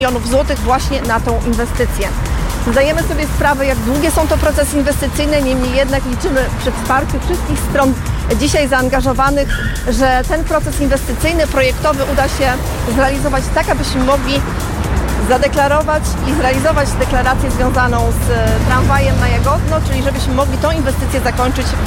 milionów złotych właśnie na tą inwestycję. Zdajemy sobie sprawę, jak długie są to procesy inwestycyjne, niemniej jednak liczymy przy wsparciu wszystkich stron dzisiaj zaangażowanych, że ten proces inwestycyjny, projektowy uda się zrealizować tak, abyśmy mogli zadeklarować i zrealizować deklarację związaną z tramwajem na Jagodno, czyli żebyśmy mogli tą inwestycję zakończyć w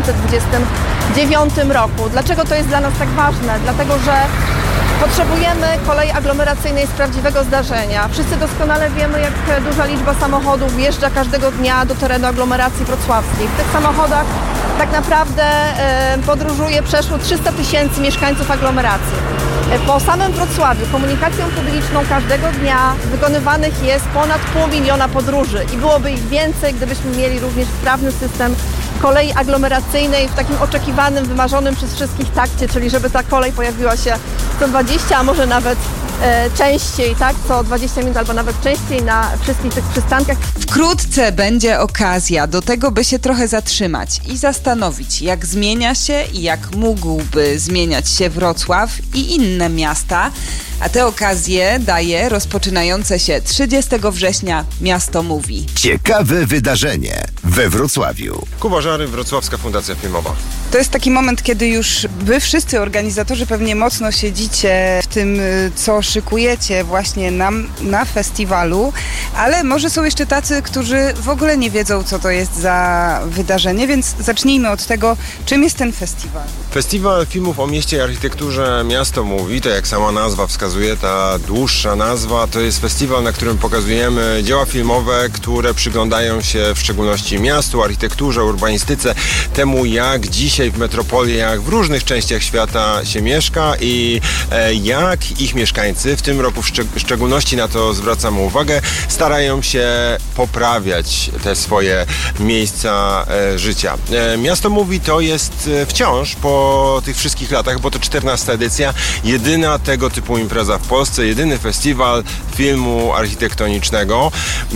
2029 roku. Dlaczego to jest dla nas tak ważne? Dlatego, że potrzebujemy kolei aglomeracyjnej z prawdziwego zdarzenia. Wszyscy doskonale wiemy, jak duża liczba samochodów wjeżdża każdego dnia do terenu aglomeracji wrocławskiej. W tych samochodach tak naprawdę podróżuje przeszło 300 000 mieszkańców aglomeracji. Po samym Wrocławiu komunikacją publiczną każdego dnia wykonywanych jest ponad 500 000 podróży i byłoby ich więcej, gdybyśmy mieli również sprawny system kolei aglomeracyjnej w takim oczekiwanym, wymarzonym przez wszystkich takcie, czyli żeby ta kolej pojawiła się co 20, a może nawet częściej, tak? Co 20 minut albo nawet częściej na wszystkich tych przystankach. Wkrótce będzie okazja do tego, by się trochę zatrzymać i zastanowić, jak zmienia się i jak mógłby zmieniać się Wrocław i inne miasta. A te okazje daje rozpoczynające się 30 września Miasto Mówi. Ciekawe wydarzenie we Wrocławiu. Kuba Żary, Wrocławska Fundacja Filmowa. To jest taki moment, kiedy już wy wszyscy organizatorzy pewnie mocno siedzicie w tym, co szykujecie właśnie nam na festiwalu, ale może są jeszcze tacy, którzy w ogóle nie wiedzą, co to jest za wydarzenie, więc zacznijmy od tego, czym jest ten festiwal. Festiwal Filmów o Mieście i Architekturze Miasto Mówi, to jak sama nazwa wskazuje, ta dłuższa nazwa, to jest festiwal, na którym pokazujemy dzieła filmowe, które przyglądają się w szczególności miastu, architekturze, urbanistyce, temu jak dzisiaj w metropoliach w różnych częściach świata się mieszka i jak ich mieszkańcy, w tym roku w szczególności na to zwracamy uwagę, starają się poprawiać te swoje miejsca życia. Miasto Mówi to jest wciąż po tych wszystkich latach, bo to 14. edycja, jedyna tego typu impreza w Polsce, jedyny festiwal filmu architektonicznego.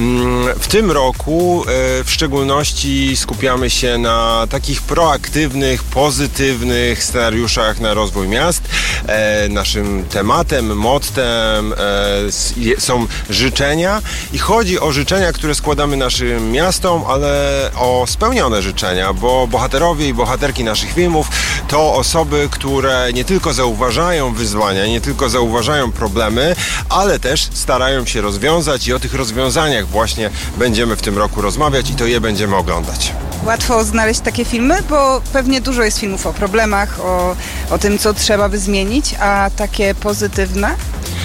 W tym roku w szczególności skupiamy się na takich proaktywnych, pozytywnych scenariuszach na rozwój miast. Naszym tematem, mottem są życzenia i chodzi o życzenia, które składamy naszym miastom, ale o spełnione życzenia, bo bohaterowie i bohaterki naszych filmów to osoby, które nie tylko zauważają wyzwania, nie tylko zauważają problemy, ale też starają się rozwiązać i o tych rozwiązaniach właśnie będziemy w tym roku rozmawiać i to je będziemy oglądać. Łatwo znaleźć takie filmy, bo pewnie dużo jest filmów o problemach, o tym, co trzeba by zmienić, a takie pozytywne?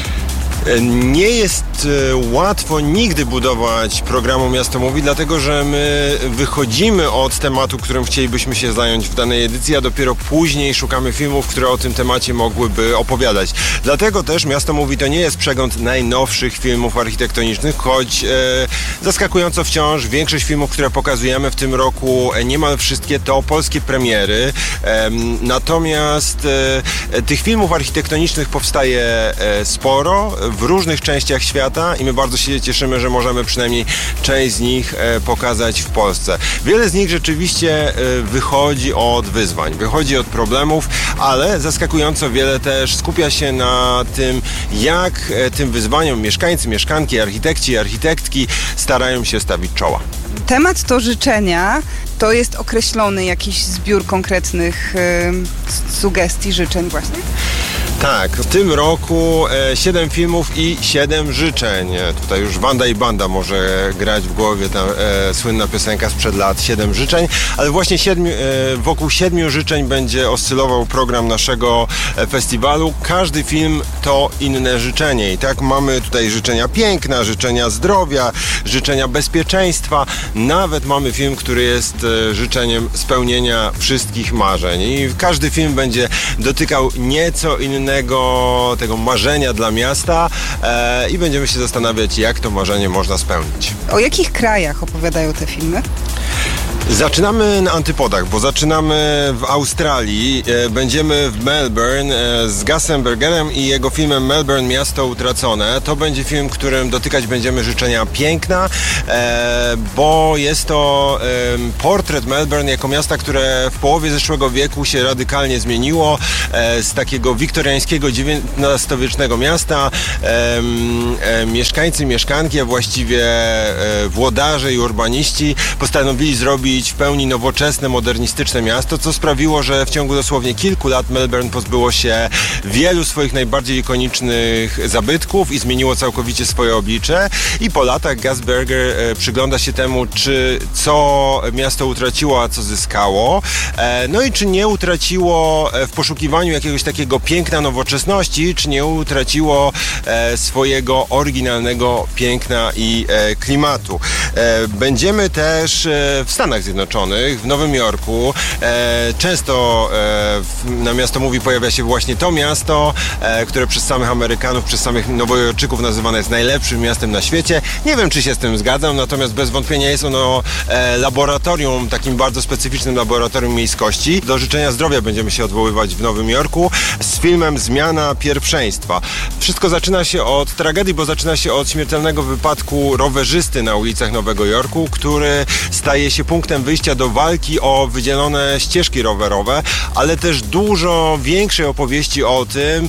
Nie jest łatwo nigdy budować programu Miasto Mówi, dlatego że my wychodzimy od tematu, którym chcielibyśmy się zająć w danej edycji, a dopiero później szukamy filmów, które o tym temacie mogłyby opowiadać. Dlatego też Miasto Mówi to nie jest przegląd najnowszych filmów architektonicznych, choć zaskakująco wciąż większość filmów, które pokazujemy w tym roku, niemal wszystkie to polskie premiery. Natomiast tych filmów architektonicznych powstaje sporo w różnych częściach świata i my bardzo się cieszymy, że możemy przynajmniej część z nich pokazać w Polsce. Wiele z nich rzeczywiście wychodzi od wyzwań, wychodzi od problemów, ale zaskakująco wiele też skupia się na tym, jak tym wyzwaniom mieszkańcy, mieszkanki, architekci, architektki starają się stawić czoła. Temat to życzenia. To jest określony jakiś zbiór konkretnych sugestii, życzeń właśnie? Tak, w tym roku 7 filmów i 7 życzeń. Tutaj już Wanda i Banda może grać w głowie, ta słynna piosenka sprzed lat, 7 życzeń, ale właśnie wokół 7 życzeń będzie oscylował program naszego festiwalu. Każdy film to inne życzenie i tak mamy tutaj życzenia piękna, życzenia zdrowia, życzenia bezpieczeństwa. Nawet mamy film, który jest życzeniem spełnienia wszystkich marzeń i każdy film będzie dotykał nieco innego tego marzenia dla miasta i będziemy się zastanawiać, jak to marzenie można spełnić. O jakich krajach opowiadają te filmy? Zaczynamy na antypodach, bo zaczynamy w Australii. Będziemy w Melbourne z Gusem Bergerem i jego filmem Melbourne Miasto Utracone. To będzie film, którym dotykać będziemy życzenia piękna, bo jest to portret Melbourne jako miasta, które w połowie zeszłego wieku się radykalnie zmieniło. Z takiego wiktoriańskiego XIX-wiecznego miasta mieszkańcy, mieszkanki, a właściwie włodarze i urbaniści postanowili zrobić w pełni nowoczesne, modernistyczne miasto, co sprawiło, że w ciągu dosłownie kilku lat Melbourne pozbyło się wielu swoich najbardziej ikonicznych zabytków i zmieniło całkowicie swoje oblicze. I po latach Gus Berger przygląda się temu, co miasto utraciło, a co zyskało. No i czy nie utraciło w poszukiwaniu jakiegoś takiego piękna nowoczesności, czy nie utraciło swojego oryginalnego piękna i klimatu. Będziemy też w Stanach Zjednoczonych, w Nowym Jorku. Często na Miasto Mówi pojawia się właśnie to miasto, które przez samych Amerykanów, przez samych Nowojorczyków nazywane jest najlepszym miastem na świecie. Nie wiem, czy się z tym zgadzam, natomiast bez wątpienia jest ono laboratorium, takim bardzo specyficznym laboratorium miejskości. Do życzenia zdrowia będziemy się odwoływać w Nowym Jorku z filmem Zmiana pierwszeństwa. Wszystko zaczyna się od tragedii, bo zaczyna się od śmiertelnego wypadku rowerzysty na ulicach Nowego Jorku, który staje się punktem wyjścia do walki o wydzielone ścieżki rowerowe, ale też dużo większej opowieści o tym,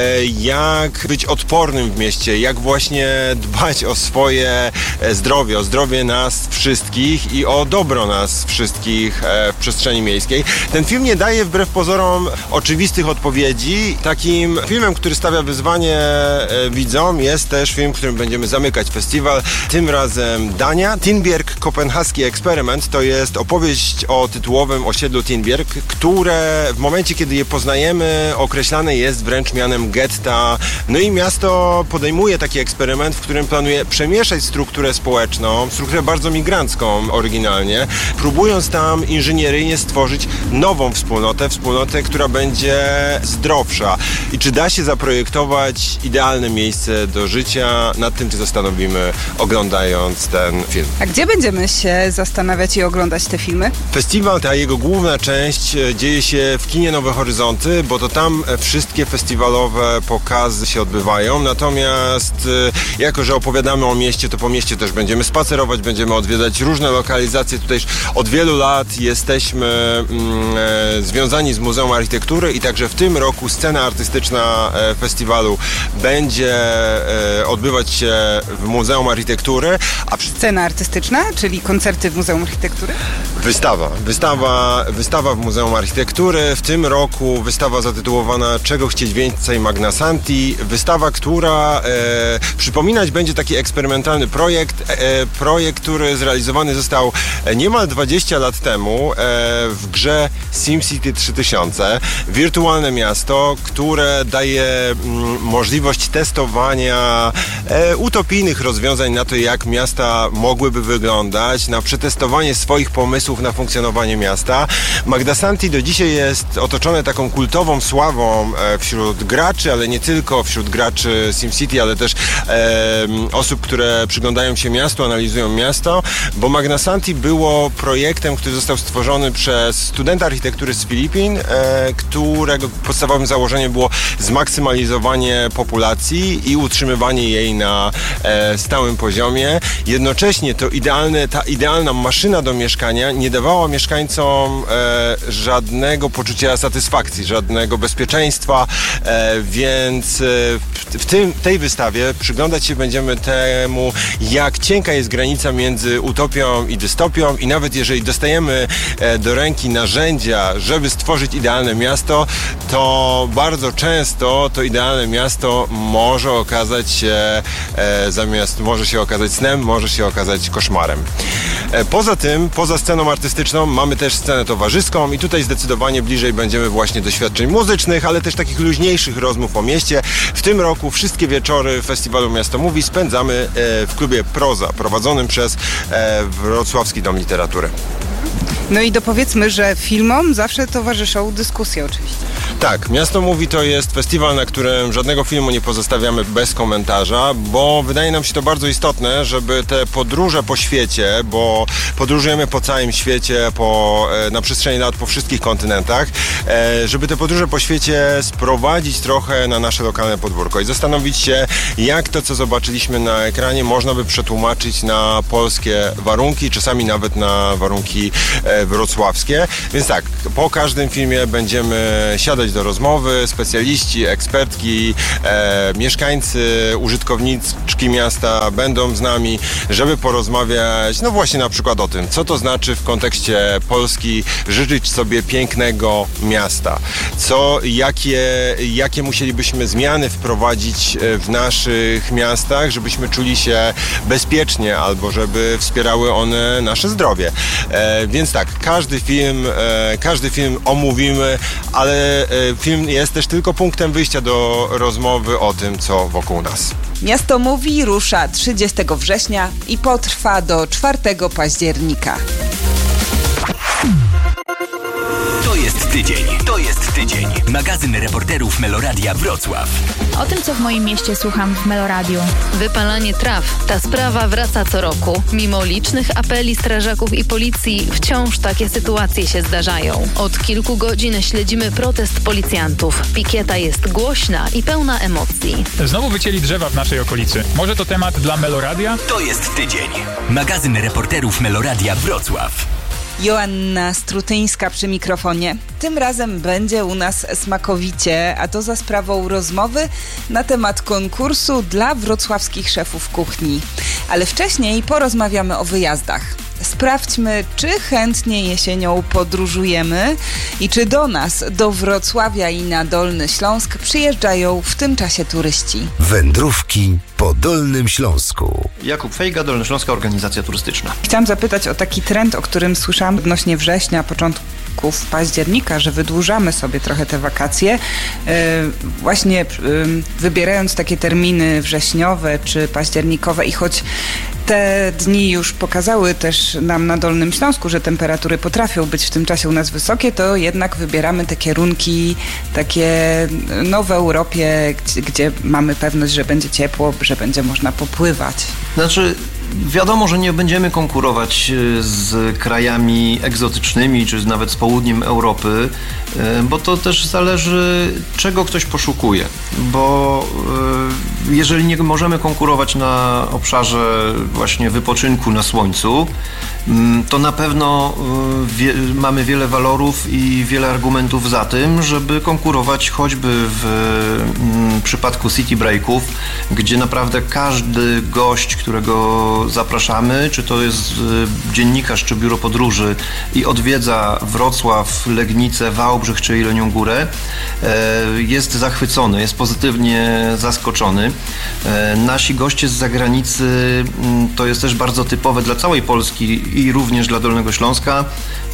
jak być odpornym w mieście, jak właśnie dbać o swoje zdrowie, o zdrowie nas wszystkich i o dobro nas wszystkich w przestrzeni miejskiej. Ten film nie daje wbrew pozorom oczywistych odpowiedzi. Takim filmem, który stawia wyzwanie widzom, jest też film, którym będziemy zamykać festiwal. Tym razem Dania. Tinbjerg, kopenhaski eksperyment. To jest opowieść o tytułowym osiedlu Tinbjerg, które w momencie, kiedy je poznajemy, określane jest wręcz mianem getta. No i miasto podejmuje taki eksperyment, w którym planuje przemieszać strukturę społeczną, strukturę bardzo migrancką oryginalnie, próbując tam inżynieryjnie stworzyć nową wspólnotę, która będzie zdrowsza. I czy da się zaprojektować idealne miejsce do życia? Nad tym się zastanowimy, oglądając ten film. A gdzie będziemy się zastanawiać i oglądać te filmy? Festiwal, ta jego główna część dzieje się w kinie Nowe Horyzonty, bo to tam wszystkie festiwalowe pokazy się odbywają. Natomiast jako, że opowiadamy o mieście, to po mieście też będziemy spacerować, będziemy odwiedzać różne lokalizacje. Tutaj już od wielu lat jesteśmy związani z Muzeum Architektury i także w tym roku scena artystyczna festiwalu będzie odbywać się w Muzeum Architektury. Scena artystyczna, czyli koncerty w Muzeum Architektury? Wystawa w Muzeum Architektury. W tym roku wystawa zatytułowana Czego chcieć więcej Magna Santi. Wystawa, która przypominać będzie taki eksperymentalny projekt, który zrealizowany został niemal 20 lat temu w grze SimCity 3000. Wirtualne miasto, które daje możliwość testowania utopijnych rozwiązań na to, jak miasta mogłyby wyglądać, na przetestowanie swoich pomysłów na funkcjonowanie miasta. Magna Santi do dzisiaj jest otoczone taką kultową sławą wśród graczy, ale nie tylko wśród graczy SimCity, ale też osób, które przyglądają się miastu, analizują miasto, bo Magna Santi było projektem, który został stworzony przez studenta architektury z Filipin, którego podstawowym założeniem było zmaksymalizowanie populacji i utrzymywanie jej na stałym poziomie. Jednocześnie ta idealna maszyna do mieszkania nie dawała mieszkańcom żadnego poczucia satysfakcji, żadnego bezpieczeństwa, więc w tej wystawie przyglądać się będziemy temu, jak cienka jest granica między utopią i dystopią i nawet jeżeli dostajemy do ręki narzędzia, żeby stworzyć idealne miasto, to bardzo często to idealne miasto może okazać się może się okazać snem, może się okazać koszmarem. Poza tym, poza sceną artystyczną mamy też scenę towarzyską i tutaj zdecydowanie bliżej będziemy właśnie doświadczeń muzycznych, ale też takich luźniejszych rozmów o mieście. W tym roku wszystkie wieczory Festiwalu Miasto Mówi spędzamy w klubie Proza, prowadzonym przez Wrocławski Dom Literatury. No i dopowiedzmy, że filmom zawsze towarzyszą dyskusje oczywiście. Tak, Miasto Mówi to jest festiwal, na którym żadnego filmu nie pozostawiamy bez komentarza, bo wydaje nam się to bardzo istotne, żeby te podróże po świecie, bo podróżujemy po całym świecie, na przestrzeni lat po wszystkich kontynentach, żeby te podróże po świecie sprowadzić trochę na nasze lokalne podwórko i zastanowić się, jak to, co zobaczyliśmy na ekranie, można by przetłumaczyć na polskie warunki, czasami nawet na warunki wrocławskie. Więc tak, po każdym filmie będziemy siadać do rozmowy, specjaliści, ekspertki, mieszkańcy, użytkowniczki miasta będą z nami, żeby porozmawiać, no właśnie na przykład o tym, co to znaczy w kontekście Polski życzyć sobie pięknego miasta. Jakie musielibyśmy zmiany wprowadzić w naszych miastach, żebyśmy czuli się bezpiecznie albo żeby wspierały one nasze zdrowie. Więc tak, każdy film omówimy, ale film jest też tylko punktem wyjścia do rozmowy o tym, co wokół nas. Miasto Mówi rusza 30 września i potrwa do 4 października. To jest tydzień. Magazyn reporterów Meloradia Wrocław. O tym, co w moim mieście słucham w Meloradiu. Wypalanie traw. Ta sprawa wraca co roku. Mimo licznych apeli strażaków i policji, wciąż takie sytuacje się zdarzają. Od kilku godzin śledzimy protest policjantów. Pikieta jest głośna i pełna emocji. Znowu wycięli drzewa w naszej okolicy. Może to temat dla Meloradia? To jest tydzień. Magazyn reporterów Meloradia Wrocław. Joanna Strutyńska przy mikrofonie. Tym razem będzie u nas smakowicie, a to za sprawą rozmowy na temat konkursu dla wrocławskich szefów kuchni. Ale wcześniej porozmawiamy o wyjazdach. Sprawdźmy, czy chętnie jesienią podróżujemy i czy do nas, do Wrocławia i na Dolny Śląsk przyjeżdżają w tym czasie turyści. Wędrówki po Dolnym Śląsku. Jakub Fejga, Dolnośląska Organizacja Turystyczna. Chciałam zapytać o taki trend, o którym słyszałam odnośnie września, początków października, że wydłużamy sobie trochę te wakacje. Właśnie wybierając takie terminy wrześniowe czy październikowe i choć te dni już pokazały też nam na Dolnym Śląsku, że temperatury potrafią być w tym czasie u nas wysokie, to jednak wybieramy te kierunki takie w Europie, gdzie mamy pewność, że będzie ciepło, że będzie można popływać. Znaczy, wiadomo, że nie będziemy konkurować z krajami egzotycznymi, czy nawet z południem Europy, bo to też zależy, czego ktoś poszukuje. Bo jeżeli nie możemy konkurować na obszarze właśnie wypoczynku na słońcu, to na pewno mamy wiele walorów i wiele argumentów za tym, żeby konkurować choćby w przypadku city breaków, gdzie naprawdę każdy gość, którego zapraszamy, czy to jest dziennikarz, czy biuro podróży i odwiedza Wrocław, Legnicę, Wałbrzych czy Jelenią Górę, jest zachwycony, jest pozytywnie zaskoczony. Nasi goście z zagranicy, to jest też bardzo typowe dla całej Polski i również dla Dolnego Śląska,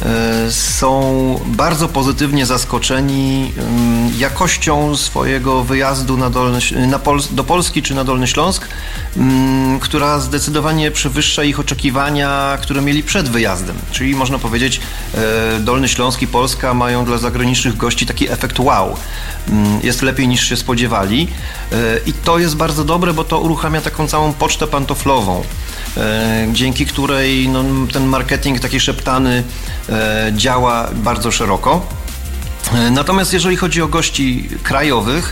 są bardzo pozytywnie zaskoczeni jakością swojego wyjazdu do Polski czy na Dolny Śląsk, która zdecydowanie przewyższa ich oczekiwania, które mieli przed wyjazdem. Czyli można powiedzieć, Dolny Śląsk i Polska mają dla zagranicznych gości taki efekt wow. Jest lepiej niż się spodziewali i to jest bardzo dobre, bo to uruchamia taką całą pocztę pantoflową, dzięki której ten marketing taki szeptany działa bardzo szeroko. Natomiast jeżeli chodzi o gości krajowych,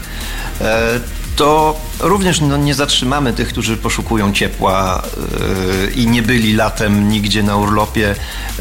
to również nie zatrzymamy tych, którzy poszukują ciepła i nie byli latem nigdzie na urlopie.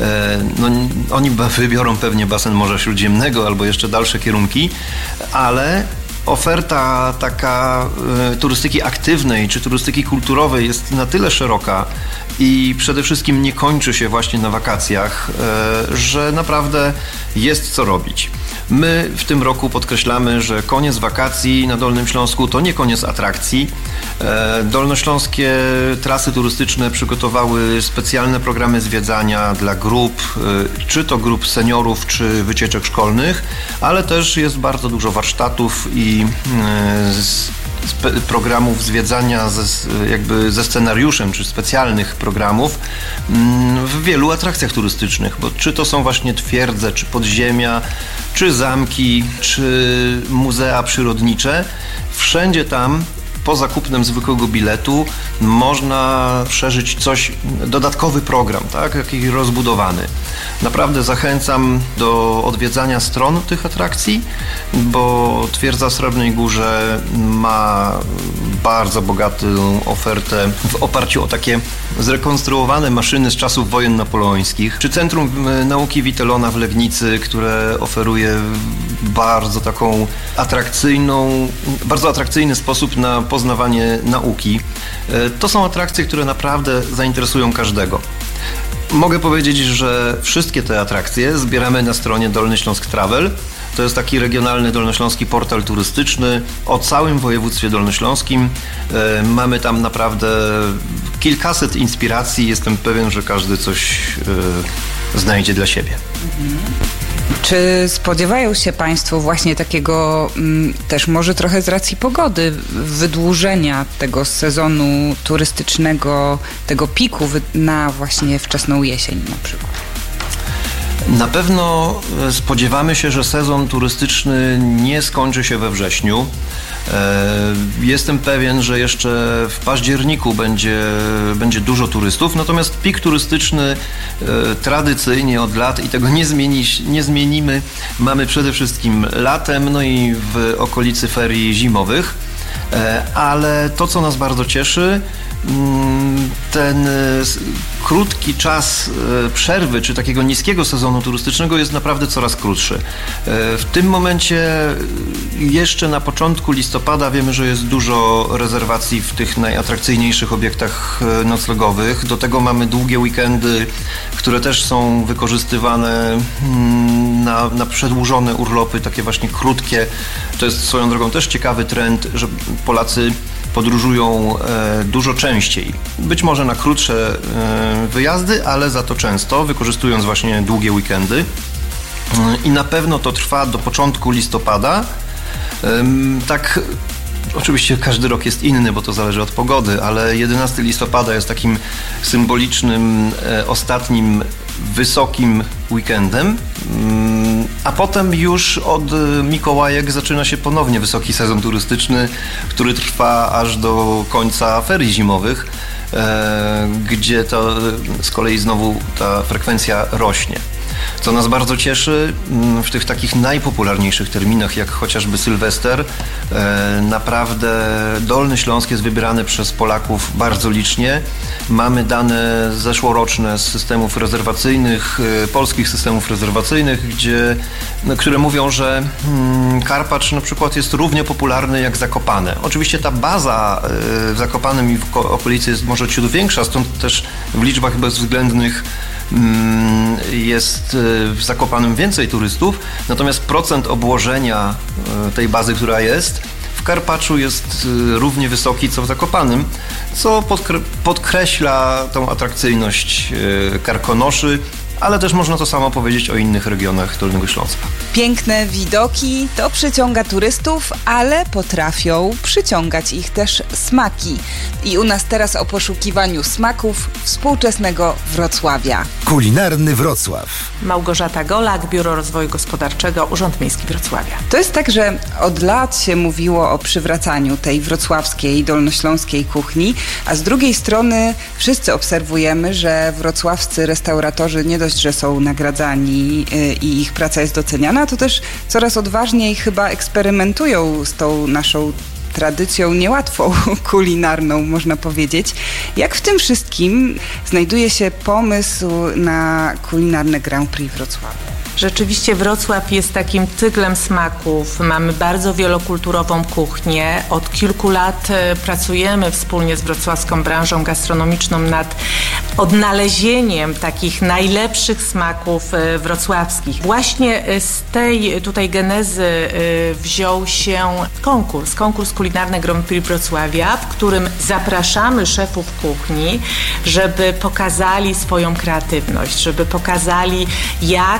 Oni wybiorą pewnie basen Morza Śródziemnego albo jeszcze dalsze kierunki, ale oferta taka turystyki aktywnej czy turystyki kulturowej jest na tyle szeroka i przede wszystkim nie kończy się właśnie na wakacjach, że naprawdę jest co robić. My w tym roku podkreślamy, że koniec wakacji na Dolnym Śląsku to nie koniec atrakcji. Dolnośląskie trasy turystyczne przygotowały specjalne programy zwiedzania dla grup, czy to grup seniorów, czy wycieczek szkolnych, ale też jest bardzo dużo warsztatów i programów zwiedzania ze scenariuszem, czy specjalnych programów w wielu atrakcjach turystycznych, bo czy to są właśnie twierdze, czy podziemia, czy zamki, czy muzea przyrodnicze, wszędzie tam poza kupnem zwykłego biletu można przeżyć dodatkowy program, tak, jakiś rozbudowany. Naprawdę zachęcam do odwiedzania stron tych atrakcji, bo Twierdza w Srebrnej Górze ma bardzo bogatą ofertę w oparciu o takie zrekonstruowane maszyny z czasów wojen napoleońskich, czy Centrum Nauki Witelona w Legnicy, które oferuje bardzo atrakcyjny sposób na poznawanie nauki. To są atrakcje, które naprawdę zainteresują każdego. Mogę powiedzieć, że wszystkie te atrakcje zbieramy na stronie Dolny Śląsk Travel. To jest taki regionalny dolnośląski portal turystyczny o całym województwie dolnośląskim. Mamy tam naprawdę kilkaset inspiracji. Jestem pewien, że każdy coś znajdzie dla siebie. Czy spodziewają się Państwo właśnie takiego, też może trochę z racji pogody, wydłużenia tego sezonu turystycznego, tego piku na właśnie wczesną jesień na przykład? Na pewno spodziewamy się, że sezon turystyczny nie skończy się we wrześniu. Jestem pewien, że jeszcze w październiku będzie dużo turystów, natomiast pik turystyczny tradycyjnie od lat i tego nie zmienimy. Mamy przede wszystkim latem, no i w okolicy ferii zimowych, ale to, co nas bardzo cieszy, ten krótki czas przerwy, czy takiego niskiego sezonu turystycznego jest naprawdę coraz krótszy. W tym momencie jeszcze na początku listopada wiemy, że jest dużo rezerwacji w tych najatrakcyjniejszych obiektach noclegowych. Do tego mamy długie weekendy, które też są wykorzystywane na przedłużone urlopy, takie właśnie krótkie. To jest swoją drogą też ciekawy trend, że Polacy podróżują dużo częściej. Być może na krótsze wyjazdy, ale za to często, wykorzystując właśnie długie weekendy. I na pewno to trwa do początku listopada. Tak, oczywiście każdy rok jest inny, bo to zależy od pogody, ale 11 listopada jest takim symbolicznym, ostatnim, wysokim weekendem, a potem już od Mikołajek zaczyna się ponownie wysoki sezon turystyczny, który trwa aż do końca ferii zimowych, gdzie to z kolei znowu ta frekwencja rośnie. Co nas bardzo cieszy, w tych takich najpopularniejszych terminach, jak chociażby Sylwester, naprawdę Dolny Śląsk jest wybierany przez Polaków bardzo licznie. Mamy dane zeszłoroczne z systemów rezerwacyjnych, polskich systemów rezerwacyjnych, które mówią, że Karpacz na przykład jest równie popularny jak Zakopane. Oczywiście ta baza w Zakopanem i w okolicy jest może ciut większa, stąd też w liczbach bezwzględnych jest w Zakopanem więcej turystów, natomiast procent obłożenia tej bazy, która jest, w Karpaczu jest równie wysoki co w Zakopanem, co podkreśla tą atrakcyjność Karkonoszy, ale też można to samo powiedzieć o innych regionach Dolnego Śląska. Piękne widoki to przyciąga turystów, ale potrafią przyciągać ich też smaki. I u nas teraz o poszukiwaniu smaków współczesnego Wrocławia. Kulinarny Wrocław. Małgorzata Golak, Biuro Rozwoju Gospodarczego, Urząd Miejski Wrocławia. To jest tak, że od lat się mówiło o przywracaniu tej wrocławskiej, dolnośląskiej kuchni, a z drugiej strony wszyscy obserwujemy, że wrocławscy restauratorzy nie dość, że są nagradzani i ich praca jest doceniana, to też coraz odważniej chyba eksperymentują z tą naszą tradycją niełatwą kulinarną, można powiedzieć. Jak w tym wszystkim znajduje się pomysł na kulinarne Grand Prix Wrocławia? Rzeczywiście Wrocław jest takim cyklem smaków. Mamy bardzo wielokulturową kuchnię. Od kilku lat pracujemy wspólnie z wrocławską branżą gastronomiczną nad odnalezieniem takich najlepszych smaków wrocławskich. Właśnie z tej tutaj genezy wziął się konkurs kulinarny Grand Prix Wrocławia, w którym zapraszamy szefów kuchni, żeby pokazali swoją kreatywność, żeby pokazali, jak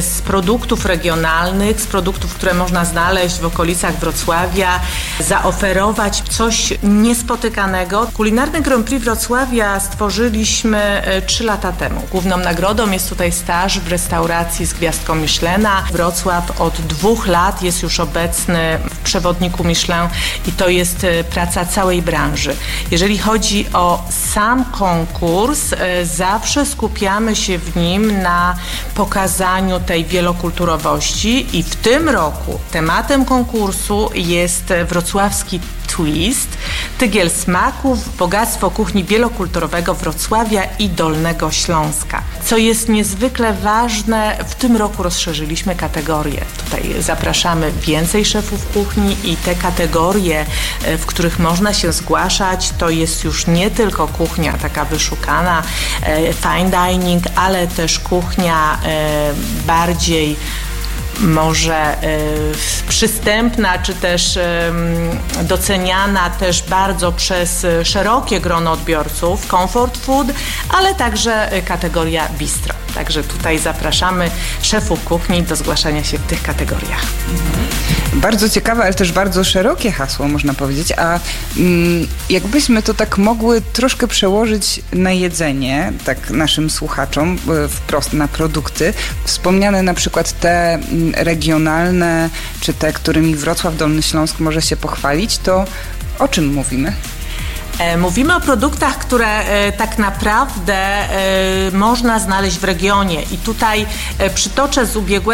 z produktów regionalnych, z produktów, które można znaleźć w okolicach Wrocławia, zaoferować coś niespotykanego. Kulinarny Grand Prix Wrocławia stworzyliśmy 3 lata temu. Główną nagrodą jest tutaj staż w restauracji z gwiazdką Michelina. Wrocław od 2 lat jest już obecny w przewodniku Michelin i to jest praca całej branży. Jeżeli chodzi o sam konkurs, zawsze skupiamy się w nim na pokazaniu tej wielokulturowości i w tym roku tematem konkursu jest wrocławski twist, tygiel smaków, bogactwo kuchni wielokulturowego Wrocławia i Dolnego Śląska. Co jest niezwykle ważne, w tym roku rozszerzyliśmy kategorie. Tutaj zapraszamy więcej szefów kuchni i te kategorie, w których można się zgłaszać, to jest już nie tylko kuchnia taka wyszukana, fine dining, ale też kuchnia bardziej może przystępna, czy też doceniana też bardzo przez szerokie grono odbiorców, comfort food, ale także kategoria bistro. Także tutaj zapraszamy szefów kuchni do zgłaszania się w tych kategoriach. Bardzo ciekawe, ale też bardzo szerokie hasło, można powiedzieć. A jakbyśmy to tak mogły troszkę przełożyć na jedzenie, tak naszym słuchaczom, wprost na produkty. Wspomniane na przykład te regionalne, czy te, którymi Wrocław Dolny Śląsk może się pochwalić, to o czym mówimy? Mówimy o produktach, które tak naprawdę można znaleźć w regionie i tutaj przytoczę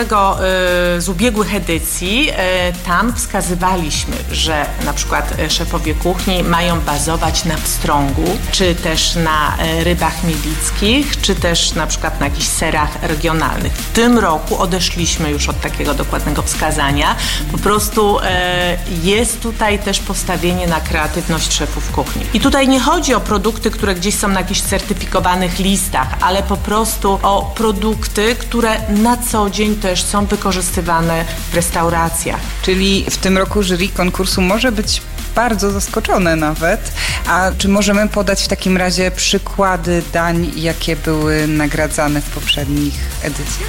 z ubiegłych edycji. Tam wskazywaliśmy, że na przykład szefowie kuchni mają bazować na pstrągu, czy też na rybach mielickich, czy też na przykład na jakichś serach regionalnych. W tym roku odeszliśmy już od takiego dokładnego wskazania. Po prostu jest tutaj też postawienie na kreatywność szefów kuchni. I tutaj nie chodzi o produkty, które gdzieś są na jakichś certyfikowanych listach, ale po prostu o produkty, które na co dzień też są wykorzystywane w restauracjach. Czyli w tym roku jury konkursu może być bardzo zaskoczone nawet. A czy możemy podać w takim razie przykłady dań, jakie były nagradzane w poprzednich edycjach?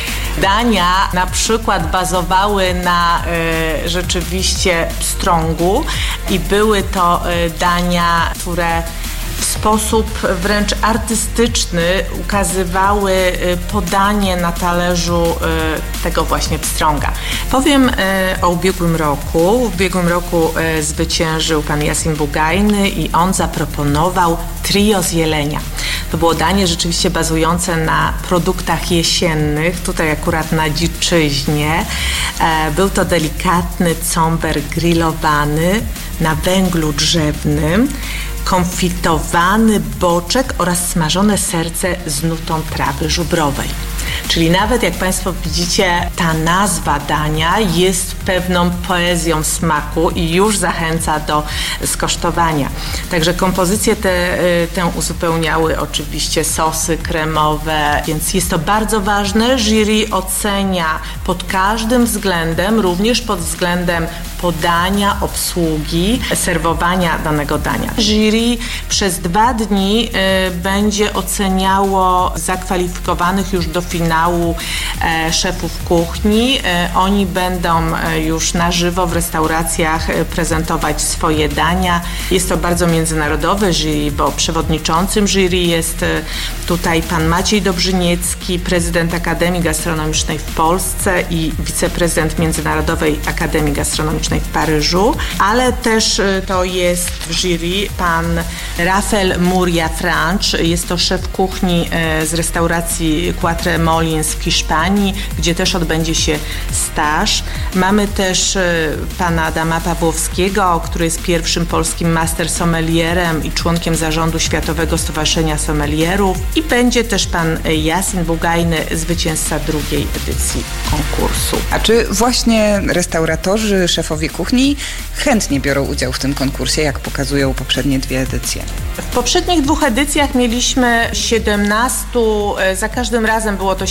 Dania na przykład bazowały na rzeczywiście pstrągu i były to dania, które w sposób wręcz artystyczny ukazywały podanie na talerzu tego właśnie pstrąga. Powiem o ubiegłym roku. W ubiegłym roku zwyciężył pan Yasin Bugajny i on zaproponował trio z jelenia. To było danie rzeczywiście bazujące na produktach jesiennych, tutaj akurat na dziczyźnie. Był to delikatny comber grillowany na węglu drzewnym, konfitowany boczek oraz smażone serce z nutą trawy żubrowej. Czyli nawet jak Państwo widzicie, ta nazwa dania jest pewną poezją smaku i już zachęca do skosztowania. Także kompozycje tę uzupełniały oczywiście sosy kremowe, więc jest to bardzo ważne. Jury ocenia pod każdym względem, również pod względem podania, obsługi, serwowania danego dania. Jury przez 2 dni będzie oceniało zakwalifikowanych już do finału szefów kuchni. Oni będą już na żywo w restauracjach prezentować swoje dania. Jest to bardzo międzynarodowe jury, bo przewodniczącym jury jest tutaj pan Maciej Dobrzyniecki, prezydent Akademii Gastronomicznej w Polsce i wiceprezydent Międzynarodowej Akademii Gastronomicznej w Paryżu, ale też to jest w jury pan Rafael Muria Franch, jest to szef kuchni z restauracji Quatre Molins w Hiszpanii, gdzie też odbędzie się staż. Mamy też pana Adama Pawłowskiego, który jest pierwszym polskim master sommelierem i członkiem zarządu Światowego Stowarzyszenia Sommelierów i będzie też pan Yasin Bugajny, zwycięzca 2. edycji konkursu. A czy właśnie restauratorzy, szefowie kuchni chętnie biorą udział w tym konkursie, jak pokazują poprzednie 2 edycje? W poprzednich 2 edycjach mieliśmy 17, za każdym razem było to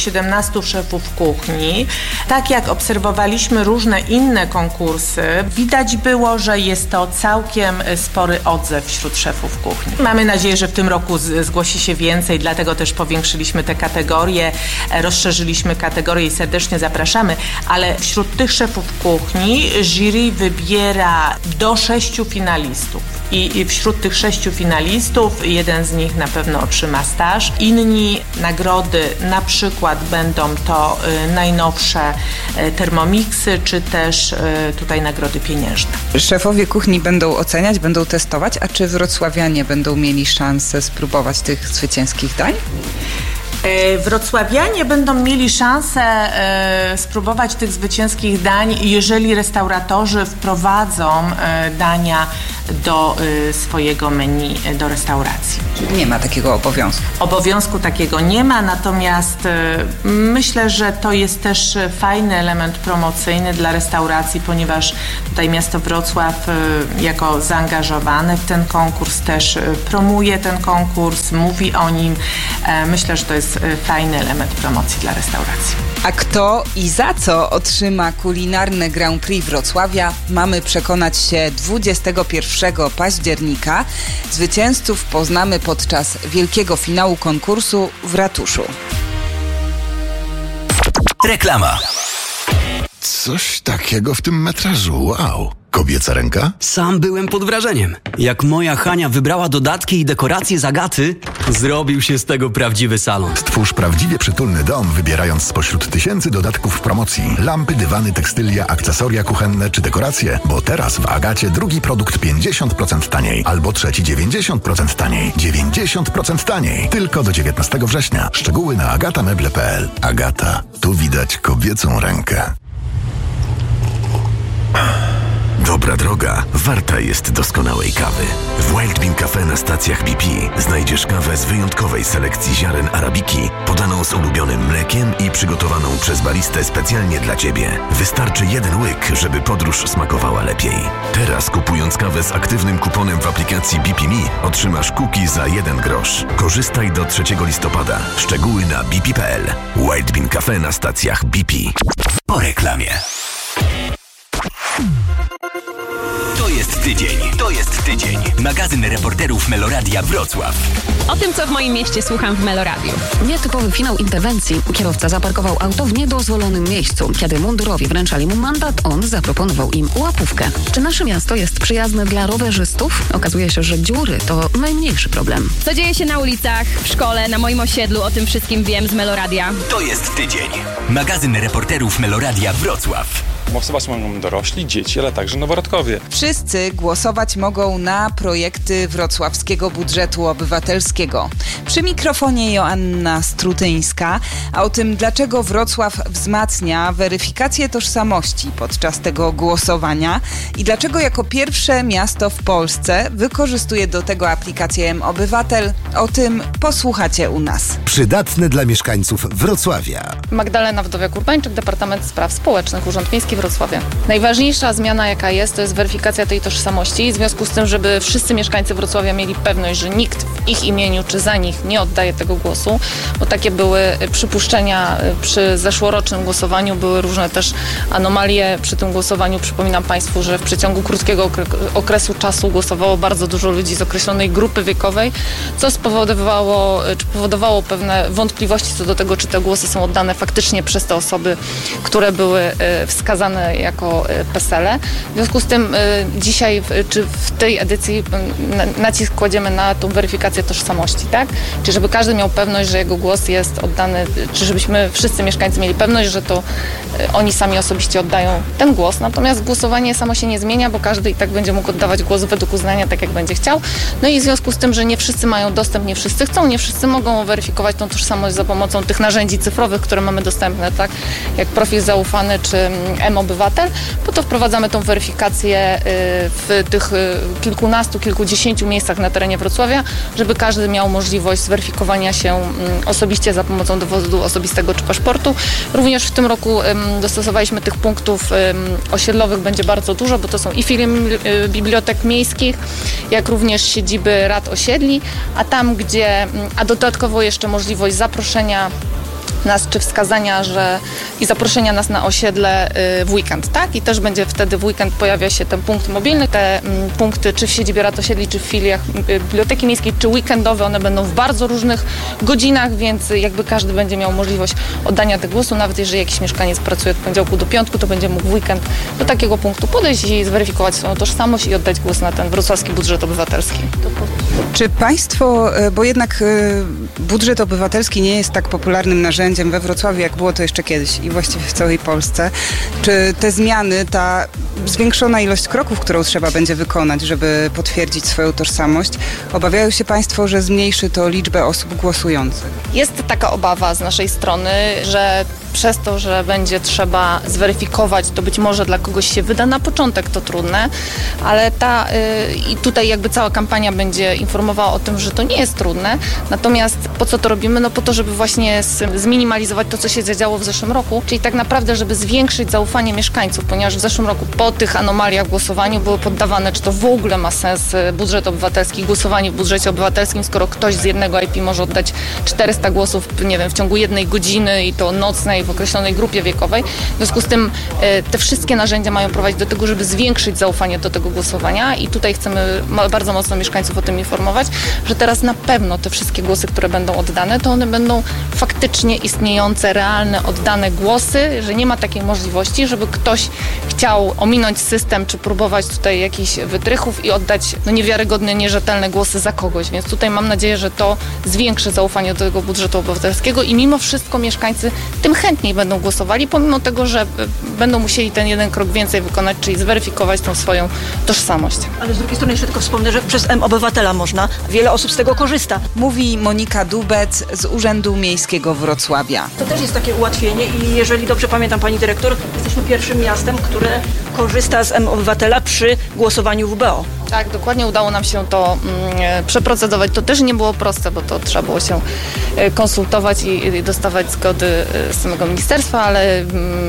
17 szefów kuchni. Tak jak obserwowaliśmy różne inne konkursy, widać było, że jest to całkiem spory odzew wśród szefów kuchni. Mamy nadzieję, że w tym roku zgłosi się więcej, dlatego też powiększyliśmy te kategorie, rozszerzyliśmy kategorie i serdecznie zapraszamy, ale wśród tych szefów kuchni jury wybiera do 6 finalistów. I wśród tych 6 finalistów jeden z nich na pewno otrzyma staż. Inni nagrody na przykład będą to najnowsze Thermomiksy, czy też tutaj nagrody pieniężne. Szefowie kuchni będą oceniać, będą testować, a czy wrocławianie będą mieli szansę spróbować tych zwycięskich dań? Wrocławianie będą mieli szansę spróbować tych zwycięskich dań, jeżeli restauratorzy wprowadzą dania do swojego menu do restauracji. Czyli nie ma takiego obowiązku? Obowiązku takiego nie ma, natomiast myślę, że to jest też fajny element promocyjny dla restauracji, ponieważ tutaj miasto Wrocław jako zaangażowane w ten konkurs też promuje ten konkurs, mówi o nim. Myślę, że to jest fajny element promocji dla restauracji. A kto i za co otrzyma kulinarne Grand Prix Wrocławia, mamy przekonać się 21 października. Zwycięzców poznamy podczas wielkiego finału konkursu w ratuszu. Reklama. Coś takiego w tym metrażu, wow. Kobieca ręka? Sam byłem pod wrażeniem. Jak moja Hania wybrała dodatki i dekoracje z Agaty, zrobił się z tego prawdziwy salon. Stwórz prawdziwie przytulny dom, wybierając spośród tysięcy dodatków w promocji. Lampy, dywany, tekstylia, akcesoria kuchenne czy dekoracje. Bo teraz w Agacie drugi produkt 50% taniej, albo trzeci 90% taniej. 90% taniej. Tylko do 19 września. Szczegóły na agatameble.pl. Agata. Tu widać kobiecą rękę. Dobra droga warta jest doskonałej kawy. W Wild Bean Cafe na stacjach BP znajdziesz kawę z wyjątkowej selekcji ziaren arabiki, podaną z ulubionym mlekiem i przygotowaną przez baristę specjalnie dla Ciebie. Wystarczy jeden łyk, żeby podróż smakowała lepiej. Teraz kupując kawę z aktywnym kuponem w aplikacji BP Me otrzymasz cookie za 1 grosz. Korzystaj do 3 listopada. Szczegóły na bp.pl. Wild Bean Cafe na stacjach BP. Po reklamie. To jest tydzień. Magazyn reporterów Meloradia Wrocław. O tym, co w moim mieście słucham w Meloradiu. Nietypowy finał interwencji. Kierowca zaparkował auto w niedozwolonym miejscu. Kiedy mundurowi wręczali mu mandat, on zaproponował im łapówkę. Czy nasze miasto jest przyjazne dla rowerzystów? Okazuje się, że dziury to najmniejszy problem. Co dzieje się na ulicach, w szkole, na moim osiedlu, o tym wszystkim wiem z Meloradia. To jest tydzień. Magazyn reporterów Meloradia Wrocław. Głosować mogą dorośli, dzieci, ale także noworodkowie. Wszyscy głosować mogą na projekty wrocławskiego budżetu obywatelskiego. Przy mikrofonie Joanna Strutyńska, a o tym, dlaczego Wrocław wzmacnia weryfikację tożsamości podczas tego głosowania i dlaczego jako pierwsze miasto w Polsce wykorzystuje do tego aplikację M-Obywatel, o tym posłuchacie u nas. Przydatne dla mieszkańców Wrocławia. Magdalena Wdowiak-Urbańczyk, Departament Spraw Społecznych, Urząd Miejski Wrocławia. Najważniejsza zmiana, jaka jest, to jest weryfikacja tej tożsamości, w związku z tym, żeby wszyscy mieszkańcy Wrocławia mieli pewność, że nikt w ich imieniu czy za nich nie oddaje tego głosu, bo takie były przypuszczenia przy zeszłorocznym głosowaniu, były różne też anomalie przy tym głosowaniu. Przypominam Państwu, że w przeciągu krótkiego okresu czasu głosowało bardzo dużo ludzi z określonej grupy wiekowej, co powodowało pewne wątpliwości co do tego, czy te głosy są oddane faktycznie przez te osoby, które były wskazane jako PESEL-e. W związku z tym dzisiaj, czy w tej edycji nacisk kładziemy na tą weryfikację tożsamości, tak? Czyli żeby każdy miał pewność, że jego głos jest oddany, czy żebyśmy wszyscy mieszkańcy mieli pewność, że to oni sami osobiście oddają ten głos. Natomiast głosowanie samo się nie zmienia, bo każdy i tak będzie mógł oddawać głos według uznania, tak jak będzie chciał. No i w związku z tym, że nie wszyscy mają dostęp, nie wszyscy chcą, nie wszyscy mogą weryfikować tą tożsamość za pomocą tych narzędzi cyfrowych, które mamy dostępne, tak? Jak profil zaufany czy M-Obywatel, po to wprowadzamy tą weryfikację w tych kilkunastu, kilkudziesięciu miejscach na terenie Wrocławia, żeby każdy miał możliwość zweryfikowania się osobiście za pomocą dowodu osobistego czy paszportu. Również w tym roku dostosowaliśmy tych punktów osiedlowych, będzie bardzo dużo, bo to są i filie bibliotek miejskich, jak również siedziby rad osiedli, a dodatkowo jeszcze możliwość zaproszenia nas, czy wskazania, i zaproszenia nas na osiedle w weekend, tak? I też będzie wtedy w weekend pojawia się ten punkt mobilny. Te punkty, czy w siedzibie rad osiedli, czy w filiach Biblioteki Miejskiej, czy weekendowe, one będą w bardzo różnych godzinach, więc jakby każdy będzie miał możliwość oddania tego głosu, nawet jeżeli jakiś mieszkaniec pracuje od poniedziałku do piątku, to będzie mógł w weekend do takiego punktu podejść i zweryfikować swoją tożsamość i oddać głos na ten wrocławski budżet obywatelski. Czy państwo, bo jednak budżet obywatelski nie jest tak popularnym narzędziem we Wrocławiu, jak było to jeszcze kiedyś i właściwie w całej Polsce, czy te zmiany, ta zwiększona ilość kroków, którą trzeba będzie wykonać, żeby potwierdzić swoją tożsamość, obawiają się państwo, że zmniejszy to liczbę osób głosujących? Jest taka obawa z naszej strony, że przez to, że będzie trzeba zweryfikować, to być może dla kogoś się wyda na początek to trudne, ale i tutaj jakby cała kampania będzie informowała o tym, że to nie jest trudne. Natomiast po co to robimy? No po to, żeby właśnie zminimalizować to, co się zadziało w zeszłym roku, czyli tak naprawdę, żeby zwiększyć zaufanie mieszkańców, ponieważ w zeszłym roku po tych anomaliach w głosowaniu były poddawane, czy to w ogóle ma sens budżet obywatelski, głosowanie w budżecie obywatelskim, skoro ktoś z jednego IP może oddać 400 głosów, nie wiem, w ciągu 1 godziny i to nocnej w określonej grupie wiekowej. W związku z tym te wszystkie narzędzia mają prowadzić do tego, żeby zwiększyć zaufanie do tego głosowania i tutaj chcemy bardzo mocno mieszkańców o tym informować, że teraz na pewno te wszystkie głosy, które będą oddane, to one będą faktycznie istniejące, realne, oddane głosy, że nie ma takiej możliwości, żeby ktoś chciał ominąć system, czy próbować tutaj jakichś wytrychów i oddać niewiarygodne, nierzetelne głosy za kogoś. Więc tutaj mam nadzieję, że to zwiększy zaufanie do tego budżetu obywatelskiego i mimo wszystko mieszkańcy tym chętniej będą głosowali, pomimo tego, że będą musieli ten jeden krok więcej wykonać, czyli zweryfikować tą swoją tożsamość. Ale z drugiej strony jeszcze tylko wspomnę, że przez M-Obywatela można. Wiele osób z tego korzysta. Mówi Monika Dubec z Urzędu Miejskiego Wrocławia. To też jest takie ułatwienie i jeżeli dobrze pamiętam, pani dyrektor, jesteśmy pierwszym miastem, które korzysta z M-Obywatela przy głosowaniu w WBO. Tak, dokładnie udało nam się to przeprocedować. To też nie było proste, bo to trzeba było się konsultować i dostawać zgody z samego ministerstwa, ale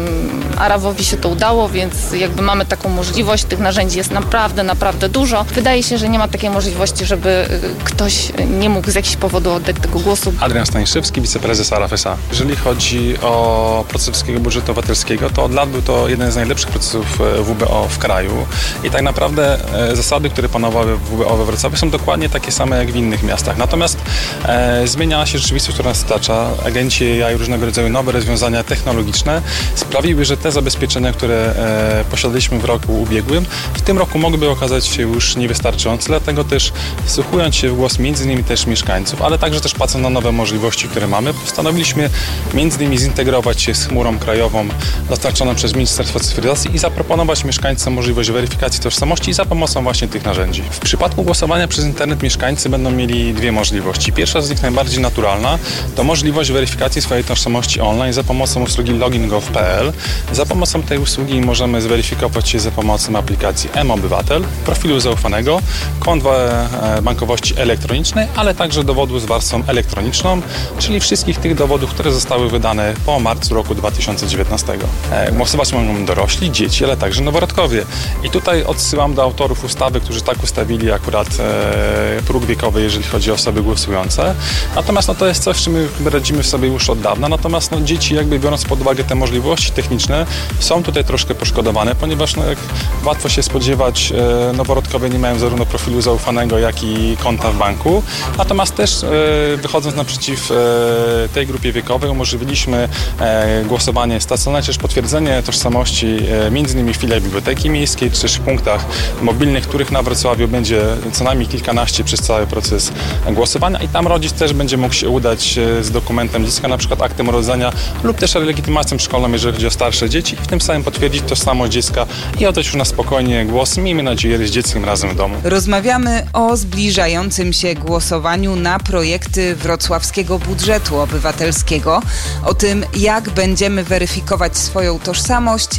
Arawowi się to udało, więc jakby mamy taką możliwość. Tych narzędzi jest naprawdę, naprawdę dużo. Wydaje się, że nie ma takiej możliwości, żeby ktoś nie mógł z jakichś powodów oddać tego głosu. Adrian Staniszewski, wiceprezes ARAF S.A. Jeżeli chodzi o proces Wrocławskiego Budżetu Obywatelskiego, to od lat był to jeden z najlepszych procesów WBO w kraju i tak naprawdę zasady, które panowały w WBO we Wrocławiu, są dokładnie takie same jak w innych miastach. Natomiast zmieniała się rzeczywistość, która nas otacza. Agenci AI, różnego rodzaju nowe rozwiązania technologiczne sprawiły, że te zabezpieczenia, które posiadaliśmy w roku ubiegłym, w tym roku mogłyby okazać się już niewystarczające, dlatego też wsłuchując się w głos między innymi też mieszkańców, ale także też patrząc na nowe możliwości, które mamy, postanowiliśmy między innymi zintegrować się z chmurą krajową dostarczoną przez Ministerstwo Cyfryzacji i zaproponować mieszkańcom możliwość weryfikacji tożsamości za pomocą właśnie tych narzędzi. W przypadku głosowania przez internet mieszkańcy będą mieli dwie możliwości. Pierwsza z nich najbardziej naturalna to możliwość weryfikacji swojej tożsamości online za pomocą usługi login.gov.pl. Za pomocą tej usługi możemy zweryfikować się za pomocą aplikacji M-Obywatel, profilu zaufanego, kont bankowości elektronicznej, ale także dowodu z warstwą elektroniczną, czyli wszystkich tych dowodów, które zostały wydane po marcu roku 2019. Głosować mogą dorośli, dzieci, ale także noworodkowie. I tutaj odsyłam do autorów ustawy, którzy tak ustawili akurat próg wiekowy, jeżeli chodzi o osoby głosujące. Natomiast to jest coś, z czym my radzimy sobie już od dawna. Natomiast dzieci, jakby biorąc pod uwagę te możliwości techniczne, są tutaj troszkę poszkodowane, ponieważ jak łatwo się spodziewać, noworodkowie nie mają zarówno profilu zaufanego, jak i konta w banku. Natomiast też wychodząc naprzeciw tej grupie wiekowej, umożliwiliśmy głosowanie stacjonarne, czy też potwierdzenie tożsamości między innymi w filiach Biblioteki Miejskiej, czy też w punktach mobilnych, których na Wrocławiu będzie co najmniej kilkanaście przez cały proces głosowania i tam rodzic też będzie mógł się udać z dokumentem dziecka, na przykład aktem urodzenia lub też legitymacją szkolną, jeżeli chodzi o starsze dzieci i w tym samym potwierdzić tożsamość dziecka i oddać już na spokojnie głos, miejmy nadzieję, z dzieckiem razem w domu. Rozmawiamy o zbliżającym się głosowaniu na projekty Wrocławskiego Budżetu Obywatelskiego, o tym, jak będziemy weryfikować swoją tożsamość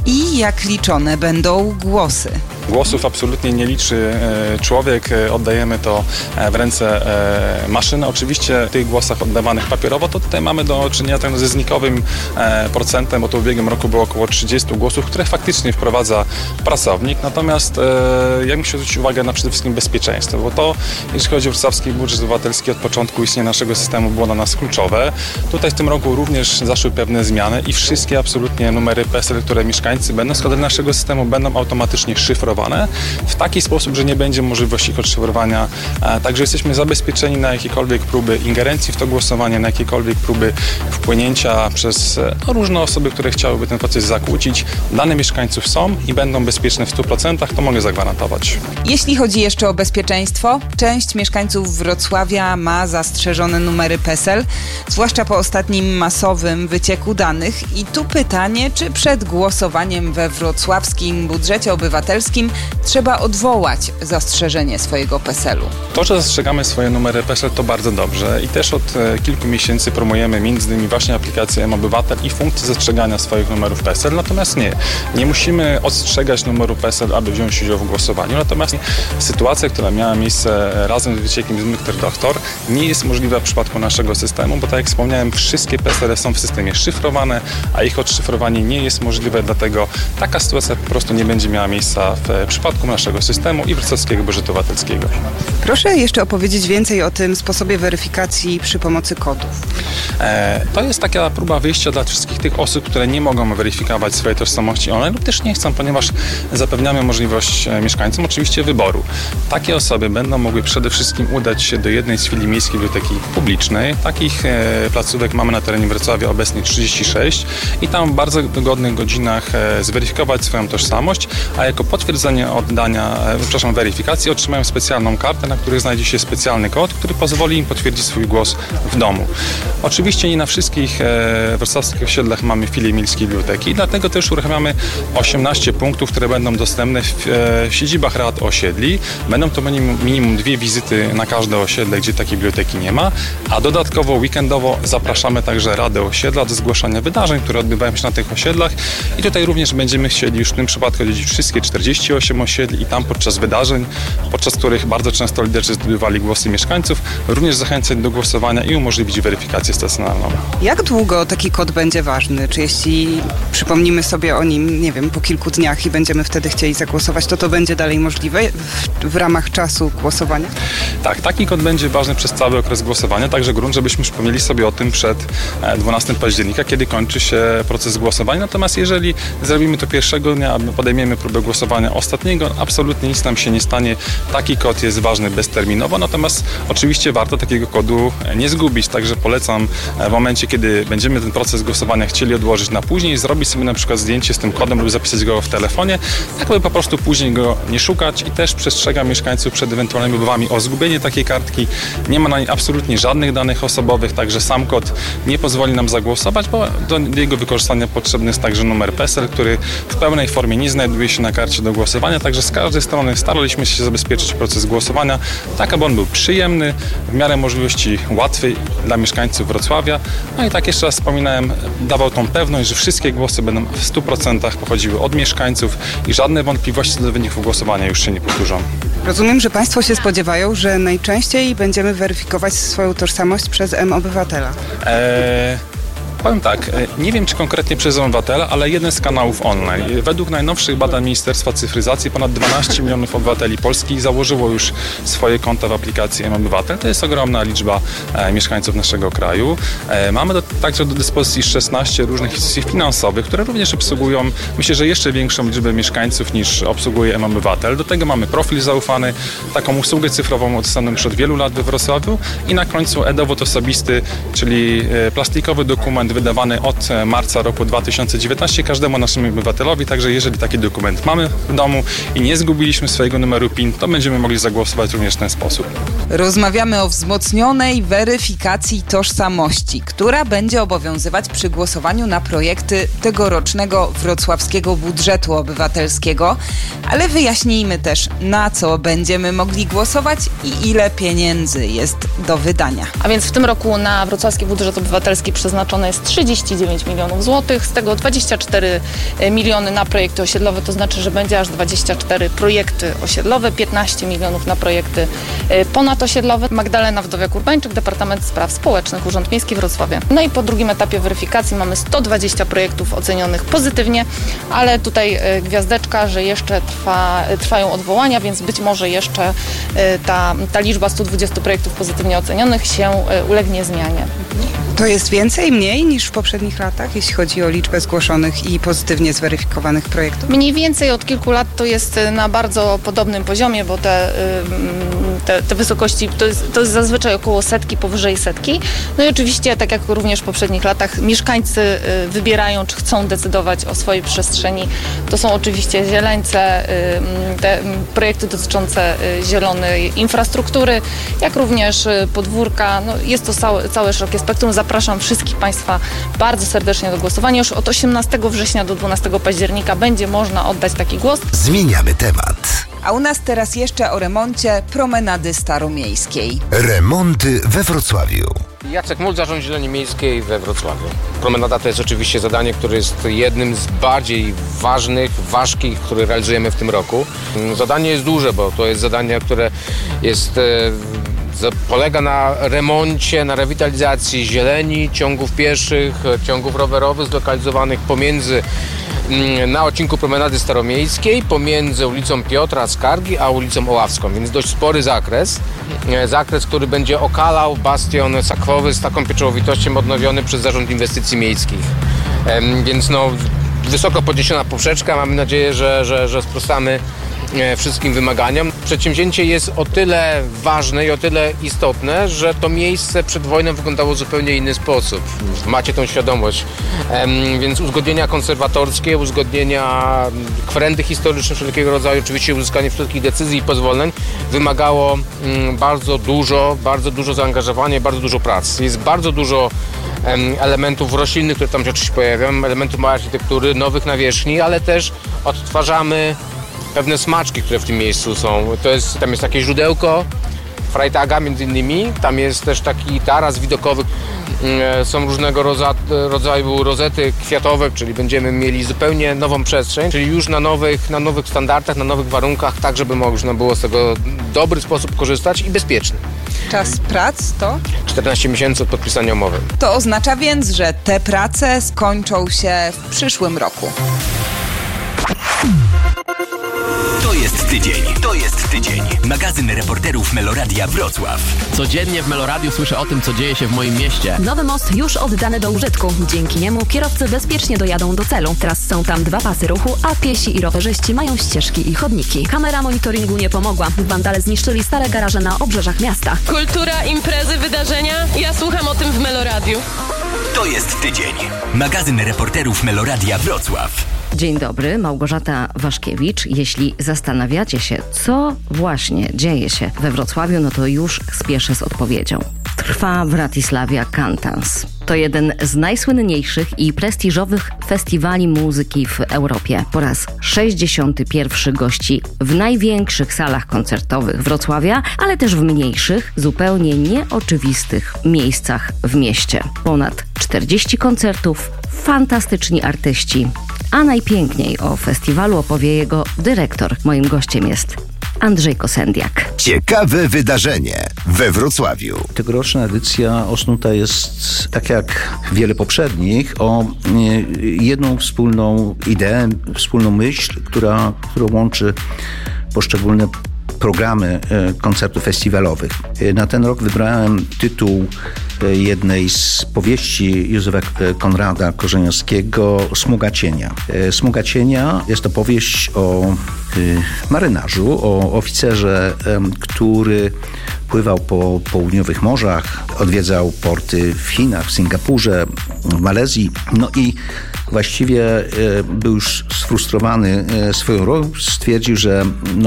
i jak liczone będą głosy. Głosów absolutnie nie liczy człowiek, oddajemy to w ręce maszyny. Oczywiście w tych głosach oddawanych papierowo to tutaj mamy do czynienia ze znikowym procentem, bo to w ubiegłym roku było około 30 głosów, które faktycznie wprowadza pracownik. Natomiast ja muszę zwrócić uwagę na przede wszystkim bezpieczeństwo, bo to, jeśli chodzi o wrocławski budżet obywatelski, od początku istnienia naszego systemu było dla nas kluczowe. Tutaj w tym roku również zaszły pewne zmiany i wszystkie absolutnie numery PESEL, które mieszkańcy będą składali do naszego systemu, będą automatycznie szyfrowane w taki sposób, że nie będzie możliwości ich odszyfrowania. Także jesteśmy zabezpieczeni na jakiekolwiek próby ingerencji w to głosowanie, na jakiekolwiek próby wpłynięcia przez różne osoby, które chciałyby ten proces zakłócić. Dane mieszkańców są i będą bezpieczne w 100%, to mogę zagwarantować. Jeśli chodzi jeszcze o bezpieczeństwo, część mieszkańców Wrocławia ma zastrzeżone numery PESEL, zwłaszcza po ostatnim masowym wycieku danych. I tu pytanie, czy przed głosowaniem we wrocławskim budżecie obywatelskim trzeba odwołać zastrzeżenie swojego PESEL-u? To, że zastrzegamy swoje numery PESEL, to bardzo dobrze i też od kilku miesięcy promujemy między innymi właśnie aplikację mObywatel i funkcję zastrzegania swoich numerów PESEL. Natomiast nie musimy odstrzegać numeru PESEL, aby wziąć udział w głosowaniu. Natomiast sytuacja, która miała miejsce razem z wyciekiem z Mr. nie jest możliwa w przypadku naszego systemu, bo tak jak wspomniałem, wszystkie PESEL są w systemie szyfrowane, a ich odszyfrowanie nie jest możliwe, dlatego taka sytuacja po prostu nie będzie miała miejsca w przypadku naszego systemu i wrocławskiego budżetu obywatelskiego. Proszę jeszcze opowiedzieć więcej o tym sposobie weryfikacji przy pomocy kodów. To jest taka próba wyjścia dla wszystkich tych osób, które nie mogą weryfikować swojej tożsamości online lub też nie chcą, ponieważ zapewniamy możliwość mieszkańcom oczywiście wyboru. Takie osoby będą mogły przede wszystkim udać się do jednej z filii Miejskiej Biblioteki Publicznej. Takich placówek mamy na terenie Wrocławia obecnie 36 i tam w bardzo dogodnych godzinach zweryfikować swoją tożsamość, a jako potwierdzenie weryfikacji otrzymają specjalną kartę, na której znajdzie się specjalny kod, który pozwoli im potwierdzić swój głos w domu. Oczywiście nie na wszystkich wrocławskich osiedlach mamy filię Miejskiej Biblioteki i dlatego też uruchamiamy 18 punktów, które będą dostępne w siedzibach rad osiedli. Będą to minimum 2 wizyty na każde osiedle, gdzie takiej biblioteki nie ma, a dodatkowo weekendowo zapraszamy także radę osiedla do zgłaszania wydarzeń, które odbywają się na tych osiedlach i tutaj również będziemy chcieli już w tym przypadku odwiedzić wszystkie 48 osiedli i tam podczas wydarzeń, podczas których bardzo często liderzy zdobywali głosy mieszkańców, również zachęcać do głosowania i umożliwić weryfikację stacjonarną. Jak długo taki kod będzie ważny? Czy jeśli przypomnimy sobie o nim, nie wiem, po kilku dniach i będziemy wtedy chcieli zagłosować, to będzie dalej możliwe w ramach czasu głosowania? Tak, taki kod będzie ważny przez cały okres głosowania, także grunt, żebyśmy przypomnieli sobie o tym przed 12 października, kiedy kończy się proces głosowania. Natomiast jeżeli zrobimy to pierwszego dnia, podejmiemy próbę głosowania ostatniego, absolutnie nic nam się nie stanie. Taki kod jest ważny bezterminowo, natomiast oczywiście warto takiego kodu nie zgubić, także polecam w momencie, kiedy będziemy ten proces głosowania chcieli odłożyć na później, zrobić sobie na przykład zdjęcie z tym kodem lub zapisać go w telefonie, tak aby po prostu później go nie szukać i też przestrzegam mieszkańców przed ewentualnymi obawami o zgubienie takiej kartki. Nie ma na niej absolutnie żadnych danych osobowych, także sam kod nie pozwoli nam zagłosować, bo do jego wykorzystania potrzebny jest także numer PESEL, który w pełnej formie nie znajduje się na karcie do głosowania, także z każdej strony staraliśmy się zabezpieczyć proces głosowania, tak aby on był przyjemny, w miarę możliwości łatwy dla mieszkańców Wrocławia. No i tak jeszcze raz wspominałem, dawał tą pewność, że wszystkie głosy będą w 100% pochodziły od mieszkańców i żadne wątpliwości co do wyniku głosowania już się nie powtórzą. Rozumiem, że Państwo się spodziewają, że najczęściej będziemy weryfikować swoją tożsamość przez mObywatela. Powiem tak, nie wiem czy konkretnie przez obywatela, ale jeden z kanałów online. Według najnowszych badań Ministerstwa Cyfryzacji ponad 12 milionów obywateli Polski założyło już swoje konta w aplikacji mObywatel. To jest ogromna liczba mieszkańców naszego kraju. Mamy także do dyspozycji 16 różnych instytucji finansowych, które również obsługują, myślę, że jeszcze większą liczbę mieszkańców niż obsługuje mObywatel. Do tego mamy profil zaufany, taką usługę cyfrową dostępną już od wielu lat we Wrocławiu i na końcu e-dowód osobisty, czyli plastikowy dokument wydawany od marca roku 2019 każdemu naszemu obywatelowi, także jeżeli taki dokument mamy w domu i nie zgubiliśmy swojego numeru PIN, to będziemy mogli zagłosować również w ten sposób. Rozmawiamy o wzmocnionej weryfikacji tożsamości, która będzie obowiązywać przy głosowaniu na projekty tegorocznego wrocławskiego budżetu obywatelskiego, ale wyjaśnijmy też, na co będziemy mogli głosować i ile pieniędzy jest do wydania. A więc w tym roku na wrocławski budżet obywatelski przeznaczone jest jest 39 milionów złotych, z tego 24 miliony na projekty osiedlowe, to znaczy, że będzie aż 24 projekty osiedlowe, 15 milionów na projekty ponadosiedlowe. Magdalena Wdowiak-Urbańczyk, Departament Spraw Społecznych, Urząd Miejski Wrocławia. No i po drugim etapie weryfikacji mamy 120 projektów ocenionych pozytywnie, ale tutaj gwiazdeczka, że jeszcze trwają odwołania, więc być może jeszcze ta liczba 120 projektów pozytywnie ocenionych się ulegnie zmianie. To jest więcej, mniej niż w poprzednich latach, jeśli chodzi o liczbę zgłoszonych i pozytywnie zweryfikowanych projektów? Mniej więcej od kilku lat to jest na bardzo podobnym poziomie, bo te wysokości to jest zazwyczaj około setki, powyżej setki. No i oczywiście, tak jak również w poprzednich latach, mieszkańcy wybierają, czy chcą decydować o swojej przestrzeni. To są oczywiście zieleńce, te projekty dotyczące zielonej infrastruktury, jak również podwórka. No, jest to całe szerokie spektrum. Zapraszam wszystkich Państwa bardzo serdecznie do głosowania. Już od 18 września do 12 października będzie można oddać taki głos. Zmieniamy temat. A u nas teraz jeszcze o remoncie promenady staromiejskiej. Remonty we Wrocławiu. Jacek Mul, Zarząd Zieleni Miejskiej we Wrocławiu. Promenada to jest oczywiście zadanie, które jest jednym z bardziej ważkich, które realizujemy w tym roku. Zadanie jest duże, bo to jest zadanie, które polega na remoncie, na rewitalizacji zieleni, ciągów pieszych, ciągów rowerowych zlokalizowanych na odcinku promenady staromiejskiej pomiędzy ulicą Piotra Skargi a ulicą Oławską, więc dość spory zakres, który będzie okalał bastion sakwowy z taką pieczołowitością odnowiony przez Zarząd Inwestycji Miejskich. Więc wysoko podniesiona poprzeczka, mamy nadzieję, że sprostamy wszystkim wymaganiom. Przedsięwzięcie jest o tyle ważne i o tyle istotne, że to miejsce przed wojną wyglądało w zupełnie inny sposób. Macie tą świadomość. Więc uzgodnienia konserwatorskie, uzgodnienia kwerendy historyczne wszelkiego rodzaju, oczywiście uzyskanie wszelkich decyzji i pozwoleń wymagało bardzo dużo zaangażowania i bardzo dużo pracy. Jest bardzo dużo elementów roślinnych, które tam się oczywiście pojawiają, elementów małej architektury, nowych nawierzchni, ale też odtwarzamy pewne smaczki, które w tym miejscu są. Tam jest takie źródełko Freitaga między innymi, tam jest też taki taras widokowy, są różnego rodzaju rozety kwiatowe, czyli będziemy mieli zupełnie nową przestrzeń, czyli już na nowych standardach, na nowych warunkach, tak żeby można było z tego w dobry sposób korzystać i bezpieczny. Czas prac to? 14 miesięcy od podpisania umowy. To oznacza więc, że te prace skończą się w przyszłym roku. To jest tydzień. Magazyn reporterów Meloradia Wrocław. Codziennie w Meloradiu słyszę o tym, co dzieje się w moim mieście. Nowy most już oddany do użytku. Dzięki niemu kierowcy bezpiecznie dojadą do celu. Teraz są tam 2 pasy ruchu, a piesi i rowerzyści mają ścieżki i chodniki. Kamera monitoringu nie pomogła. Wandale zniszczyli stare garaże na obrzeżach miasta. Kultura, imprezy, wydarzenia. Ja słucham o tym w Meloradiu. To jest tydzień. Magazyn reporterów Meloradia Wrocław. Dzień dobry, Małgorzata Waszkiewicz. Jeśli zastanawiacie się, co właśnie dzieje się we Wrocławiu, no to już spieszę z odpowiedzią. Trwa Wratysławia Cantans. To jeden z najsłynniejszych i prestiżowych festiwali muzyki w Europie. Po raz 61 gości w największych salach koncertowych Wrocławia, ale też w mniejszych, zupełnie nieoczywistych miejscach w mieście. Ponad 40 koncertów, fantastyczni artyści. A najpiękniej o festiwalu opowie jego dyrektor. Moim gościem jest Andrzej Kosendiak. Ciekawe wydarzenie we Wrocławiu. Tegoroczna edycja osnuta jest, tak jak wiele poprzednich, o jedną wspólną ideę, wspólną myśl, która łączy poszczególne programy koncertów festiwalowych. Na ten rok wybrałem tytuł jednej z powieści Józefa Konrada Korzeniowskiego Smuga cienia. Smuga cienia jest to powieść o marynarzu, o oficerze, który pływał po południowych morzach, odwiedzał porty w Chinach, w Singapurze, w Malezji, no i właściwie był już sfrustrowany swoją rolą, stwierdził, że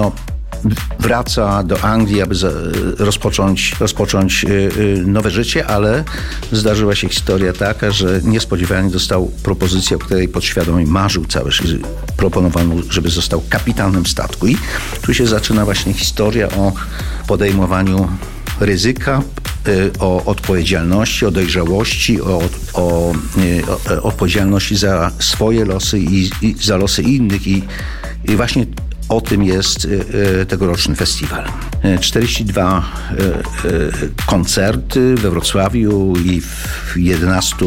wraca do Anglii, aby rozpocząć nowe życie, ale zdarzyła się historia taka, że niespodziewanie dostał propozycję, o której podświadomie marzył całe życie. Proponowano, żeby został kapitanem statku. I tu się zaczyna właśnie historia o podejmowaniu ryzyka, o odpowiedzialności, o dojrzałości, o odpowiedzialności za swoje losy i za losy innych i właśnie o tym jest tegoroczny festiwal. 42 koncerty we Wrocławiu i w 11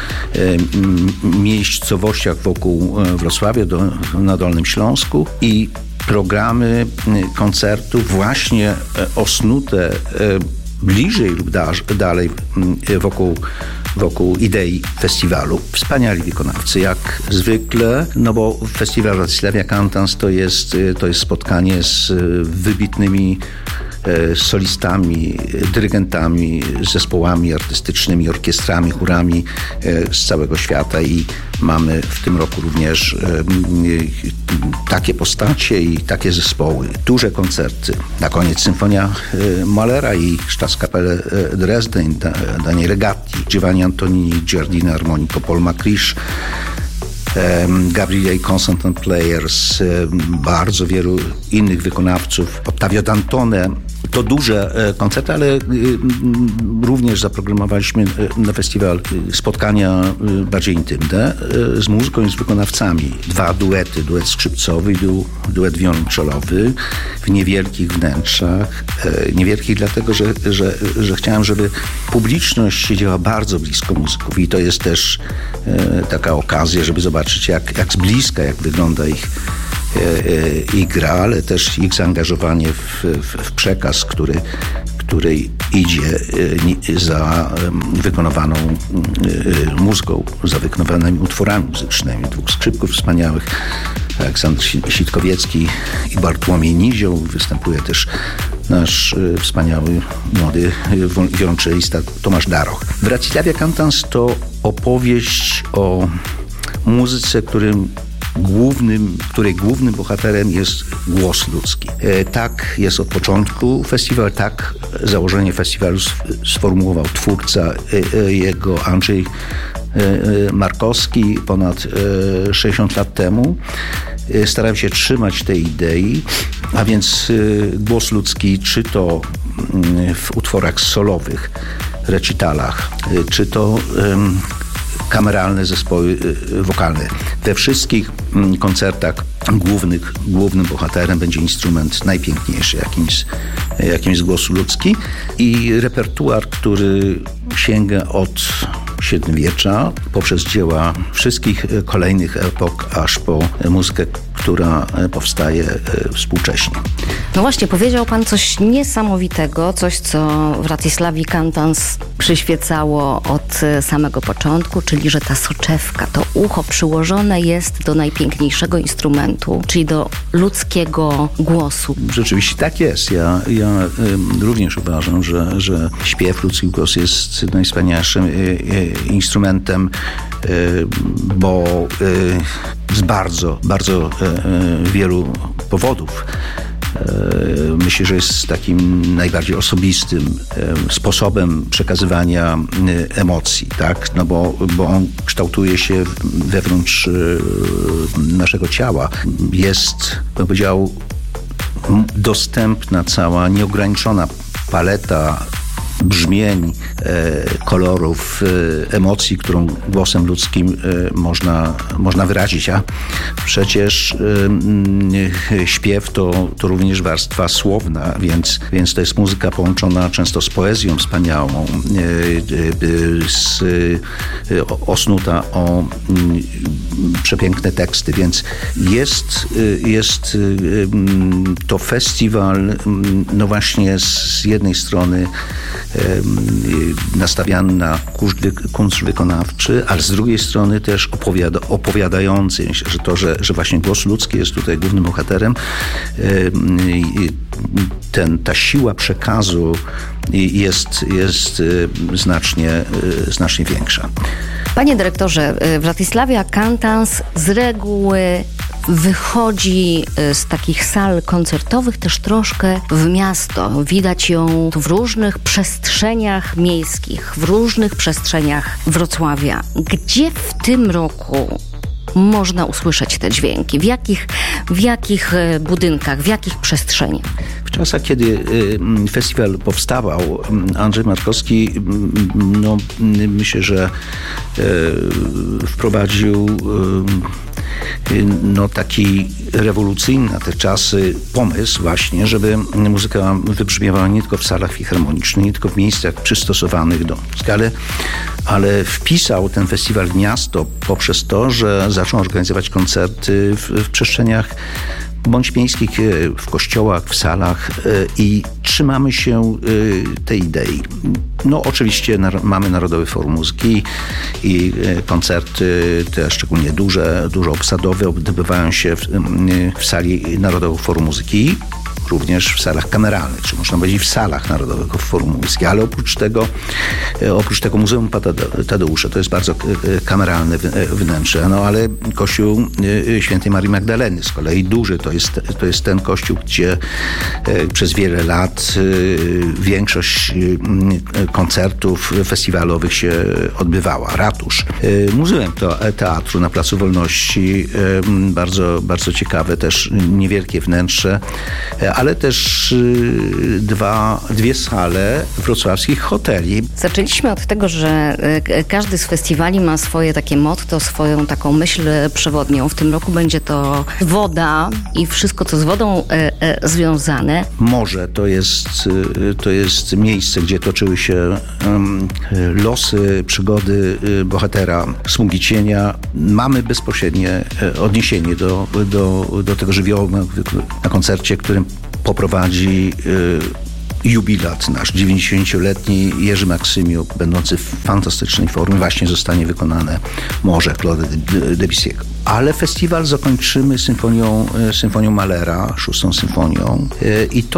miejscowościach wokół Wrocławia na Dolnym Śląsku i programy koncertów właśnie osnute bliżej lub dalej wokół idei festiwalu. Wspaniali wykonawcy, jak zwykle, no bo Festiwal Wratysławia Cantans to jest spotkanie z wybitnymi solistami, dyrygentami, zespołami artystycznymi, orkiestrami, chórami z całego świata i mamy w tym roku również takie postacie i takie zespoły. Duże koncerty. Na koniec Symfonia Mahlera i Staatskapelle Dresden, Daniele Gatti, Giovanni Antonini, Giardino Armonico, Paul McLeish, Gabriele Constant and Players, bardzo wielu innych wykonawców, Ottavio Dantone. To duże koncerty, ale również zaprogramowaliśmy na festiwal spotkania bardziej intymne z muzyką i z wykonawcami. 2 duety, duet skrzypcowy i duet wiolonczelowy w niewielkich wnętrzach. Niewielkich dlatego, że chciałem, żeby publiczność siedziała bardzo blisko muzyków i to jest też taka okazja, żeby zobaczyć jak z bliska, jak wygląda ich gra, ale też ich zaangażowanie w przekaz, który idzie za wykonowaną muzyką, za wykonywanymi utworami muzycznymi. 2 skrzypków wspaniałych, Aleksander Sitkowiecki i Bartłomiej Nizioł. Występuje też nasz wspaniały młody wiolonczelista Tomasz Daroch. Wratysławia Cantans to opowieść o muzyce, której głównym bohaterem jest głos ludzki. Tak jest od początku festiwal, tak założenie festiwalu sformułował twórca jego Andrzej Markowski ponad 60 lat temu. Starałem się trzymać tej idei, a więc głos ludzki, czy to w utworach solowych, recitalach, czy to kameralne zespoły wokalne. We wszystkich koncertach głównym bohaterem będzie instrument najpiękniejszy, jakim jest głos ludzki i repertuar, który sięga od średniowiecza poprzez dzieła wszystkich kolejnych epok, aż po muzykę, która powstaje współcześnie. No właśnie, powiedział pan coś niesamowitego, coś, co Wratysławi Cantans przyświecało od samego początku, czyli że ta soczewka, to ucho przyłożone jest do najpiękniejszego instrumentu, czyli do ludzkiego głosu. Rzeczywiście tak jest. Ja również uważam, że śpiew, ludzki głos jest najwspanialszym instrumentem, bo z bardzo, bardzo wielu powodów. Myślę, że jest takim najbardziej osobistym sposobem przekazywania emocji, tak? No bo on kształtuje się wewnątrz naszego ciała. Jest, bym powiedział, dostępna cała, nieograniczona paleta brzmień, kolorów, emocji, którą głosem ludzkim można wyrazić. A przecież śpiew to również warstwa słowna, więc to jest muzyka połączona często z poezją wspaniałą, osnuta o przepiękne teksty, więc jest to festiwal, no właśnie z jednej strony nastawiany na kunszt wykonawczy, ale z drugiej strony też opowiadający. Myślę, że właśnie głos ludzki jest tutaj głównym bohaterem. Ta siła przekazu jest znacznie większa. Panie dyrektorze, Wratysławia Cantans z reguły wychodzi z takich sal koncertowych też troszkę w miasto. Widać ją w różnych przestrzeniach miejskich, w różnych przestrzeniach Wrocławia. Gdzie w tym roku można usłyszeć te dźwięki? W jakich budynkach, w jakich przestrzeniach? W czasach, kiedy festiwal powstawał, Andrzej Markowski, no, myślę, że wprowadził no, taki rewolucyjny na te czasy pomysł właśnie, żeby muzyka wybrzmiewała nie tylko w salach filharmonicznych, nie tylko w miejscach przystosowanych do muzyki, ale wpisał ten festiwal w miasto poprzez to, że zaczął organizować koncerty w przestrzeniach bądź miejskich, w kościołach, w salach i trzymamy się tej idei. No oczywiście mamy Narodowe Forum Muzyki i koncerty, te szczególnie dużo obsadowe, odbywają się w sali Narodowego Forum Muzyki, również w salach kameralnych, czy można powiedzieć w salach Narodowego Forum Muzyki, ale oprócz tego Muzeum Tadeusza, to jest bardzo kameralne wnętrze, no ale Kościół Świętej Marii Magdaleny z kolei duży, to jest ten kościół, gdzie przez wiele lat większość koncertów festiwalowych się odbywała. Ratusz. Muzeum Teatru na Placu Wolności, bardzo, bardzo ciekawe, też niewielkie wnętrze, ale też dwie sale wrocławskich hoteli. Zaczęliśmy od tego, że każdy z festiwali ma swoje takie motto, swoją taką myśl przewodnią. W tym roku będzie to woda i wszystko, co z wodą związane. Morze to jest miejsce, gdzie toczyły się losy, przygody bohatera Smugi Cienia. Mamy bezpośrednie odniesienie do tego żywiołu na koncercie, którym poprowadzi jubilat nasz, 90-letni Jerzy Maksymiuk, będący w fantastycznej formie. Właśnie zostanie wykonane Morze Claude'a Debussy'ego. Ale festiwal zakończymy symfonią Mahlera, 6. symfonią. I to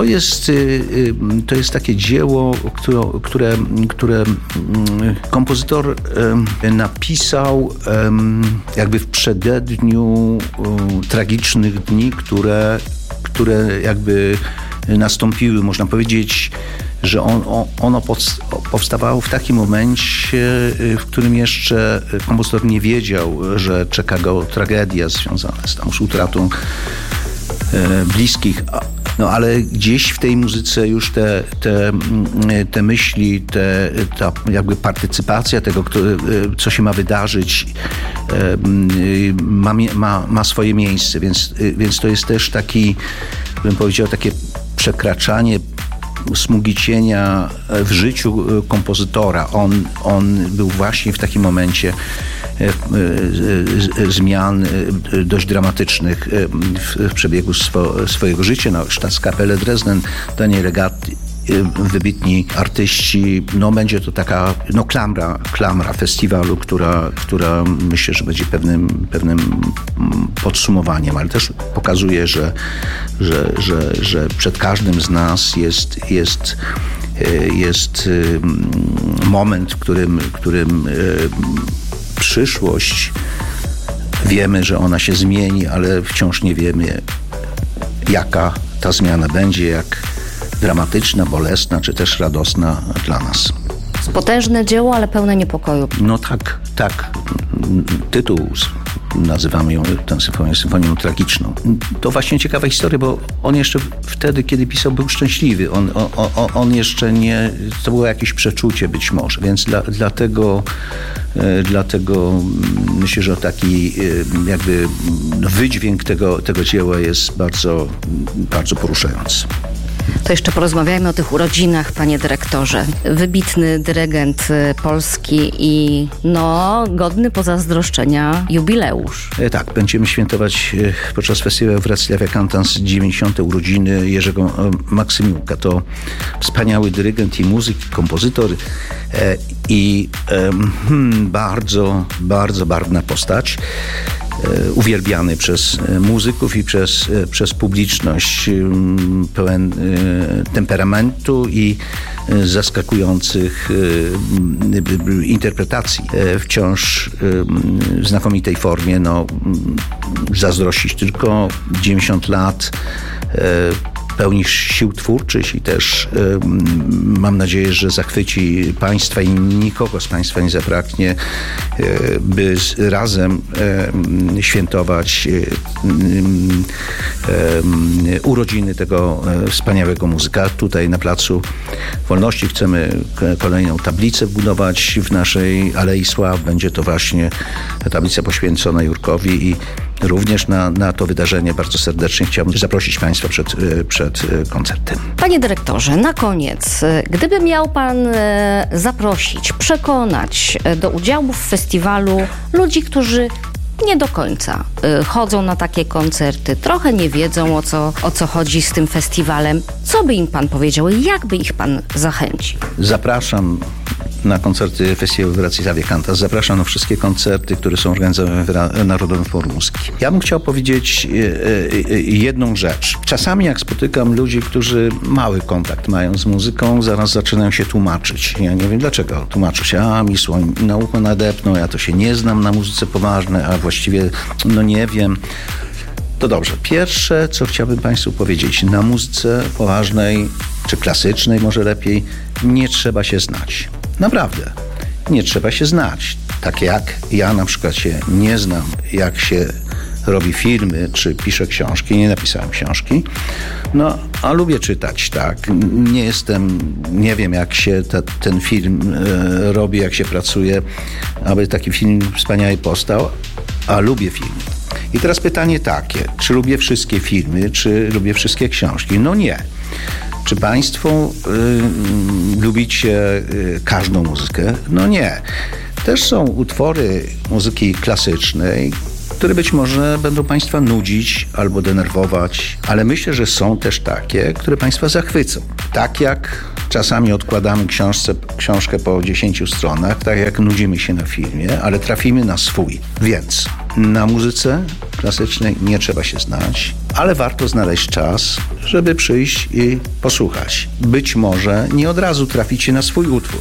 jest takie dzieło, które kompozytor napisał jakby w przededniu tragicznych dni, które jakby nastąpiły, można powiedzieć, że ono powstawało w takim momencie, w którym jeszcze kompozytor nie wiedział, że czeka go tragedia związana z utratą bliskich. No ale gdzieś w tej muzyce już te myśli, ta jakby partycypacja tego, co się ma wydarzyć, ma swoje miejsce, więc to jest też taki, bym powiedział, takie przekraczanie Smugi Cienia w życiu kompozytora. On był właśnie w takim momencie zmian dość dramatycznych w przebiegu swojego życia. No, Staatskapelle Dresden, Daniel Legatti, wybitni artyści. No, będzie to taka klamra festiwalu, która myślę, że będzie pewnym podsumowaniem, ale też pokazuje, że przed każdym z nas jest moment, w którym przyszłość, wiemy, że ona się zmieni, ale wciąż nie wiemy, jaka ta zmiana będzie, jak dramatyczna, bolesna, czy też radosna dla nas. Potężne dzieło, ale pełne niepokoju. No tak. Tytuł, nazywamy ją tę symfonią tragiczną. To właśnie ciekawa historia, bo on jeszcze wtedy, kiedy pisał, był szczęśliwy. On jeszcze nie... To było jakieś przeczucie być może, więc dlatego myślę, że taki jakby wydźwięk tego dzieła jest bardzo, bardzo poruszający. To jeszcze porozmawiajmy o tych urodzinach, panie dyrektorze. Wybitny dyrygent polski i godny pozazdroszczenia jubileusz. Tak, będziemy świętować podczas festiwalu Wrocławia Cantans 90. urodziny Jerzego Maksymiuka. To wspaniały dyrygent i muzyk, kompozytor i bardzo, bardzo barwna postać. Uwielbiany przez muzyków i przez publiczność, pełen temperamentu i zaskakujących interpretacji. Wciąż w znakomitej formie, zazdrościć tylko 90 lat. pełni sił twórczych i też mam nadzieję, że zachwyci Państwa i nikogo z Państwa nie zabraknie, by razem świętować urodziny tego wspaniałego muzyka. Tutaj na Placu Wolności chcemy kolejną tablicę wbudować w naszej Alei Sław. Będzie to właśnie tablica poświęcona Jurkowi i również na to wydarzenie bardzo serdecznie chciałbym zaprosić Państwa przed koncertem. Panie dyrektorze, na koniec, gdyby miał Pan zaprosić, przekonać do udziału w festiwalu ludzi, którzy nie do końca chodzą na takie koncerty, trochę nie wiedzą o co chodzi z tym festiwalem, co by im Pan powiedział i jak by ich Pan zachęcił? Zapraszam na koncerty Festiwalu Wrocławia Cantas. Zapraszam na wszystkie koncerty, które są organizowane w Narodowym Forum Muzyki. Ja bym chciał powiedzieć jedną rzecz. Czasami jak spotykam ludzi, którzy mały kontakt mają z muzyką, zaraz zaczynają się tłumaczyć. Ja nie wiem dlaczego. Tłumaczą się, mi słoń na ucho nadepną, ja to się nie znam na muzyce poważnej, a właściwie nie wiem. To dobrze. Pierwsze, co chciałbym Państwu powiedzieć, na muzyce poważnej, czy klasycznej może lepiej, nie trzeba się znać. Naprawdę. Nie trzeba się znać. Tak jak ja na przykład się nie znam, jak się robi filmy, czy piszę książki. Nie napisałem książki. A lubię czytać, tak. Nie wiem, jak się ten film robi, jak się pracuje, aby taki film wspaniały powstał, a lubię filmy. I teraz pytanie takie, czy lubię wszystkie filmy, czy lubię wszystkie książki? Nie. Czy Państwo lubicie każdą muzykę? Nie. Też są utwory muzyki klasycznej, które być może będą Państwa nudzić albo denerwować, ale myślę, że są też takie, które Państwa zachwycą. Tak jak czasami odkładamy książkę po 10 stronach, tak jak nudzimy się na filmie, ale trafimy na swój. Więc na muzyce klasycznej nie trzeba się znać, ale warto znaleźć czas, żeby przyjść i posłuchać. Być może nie od razu traficie na swój utwór,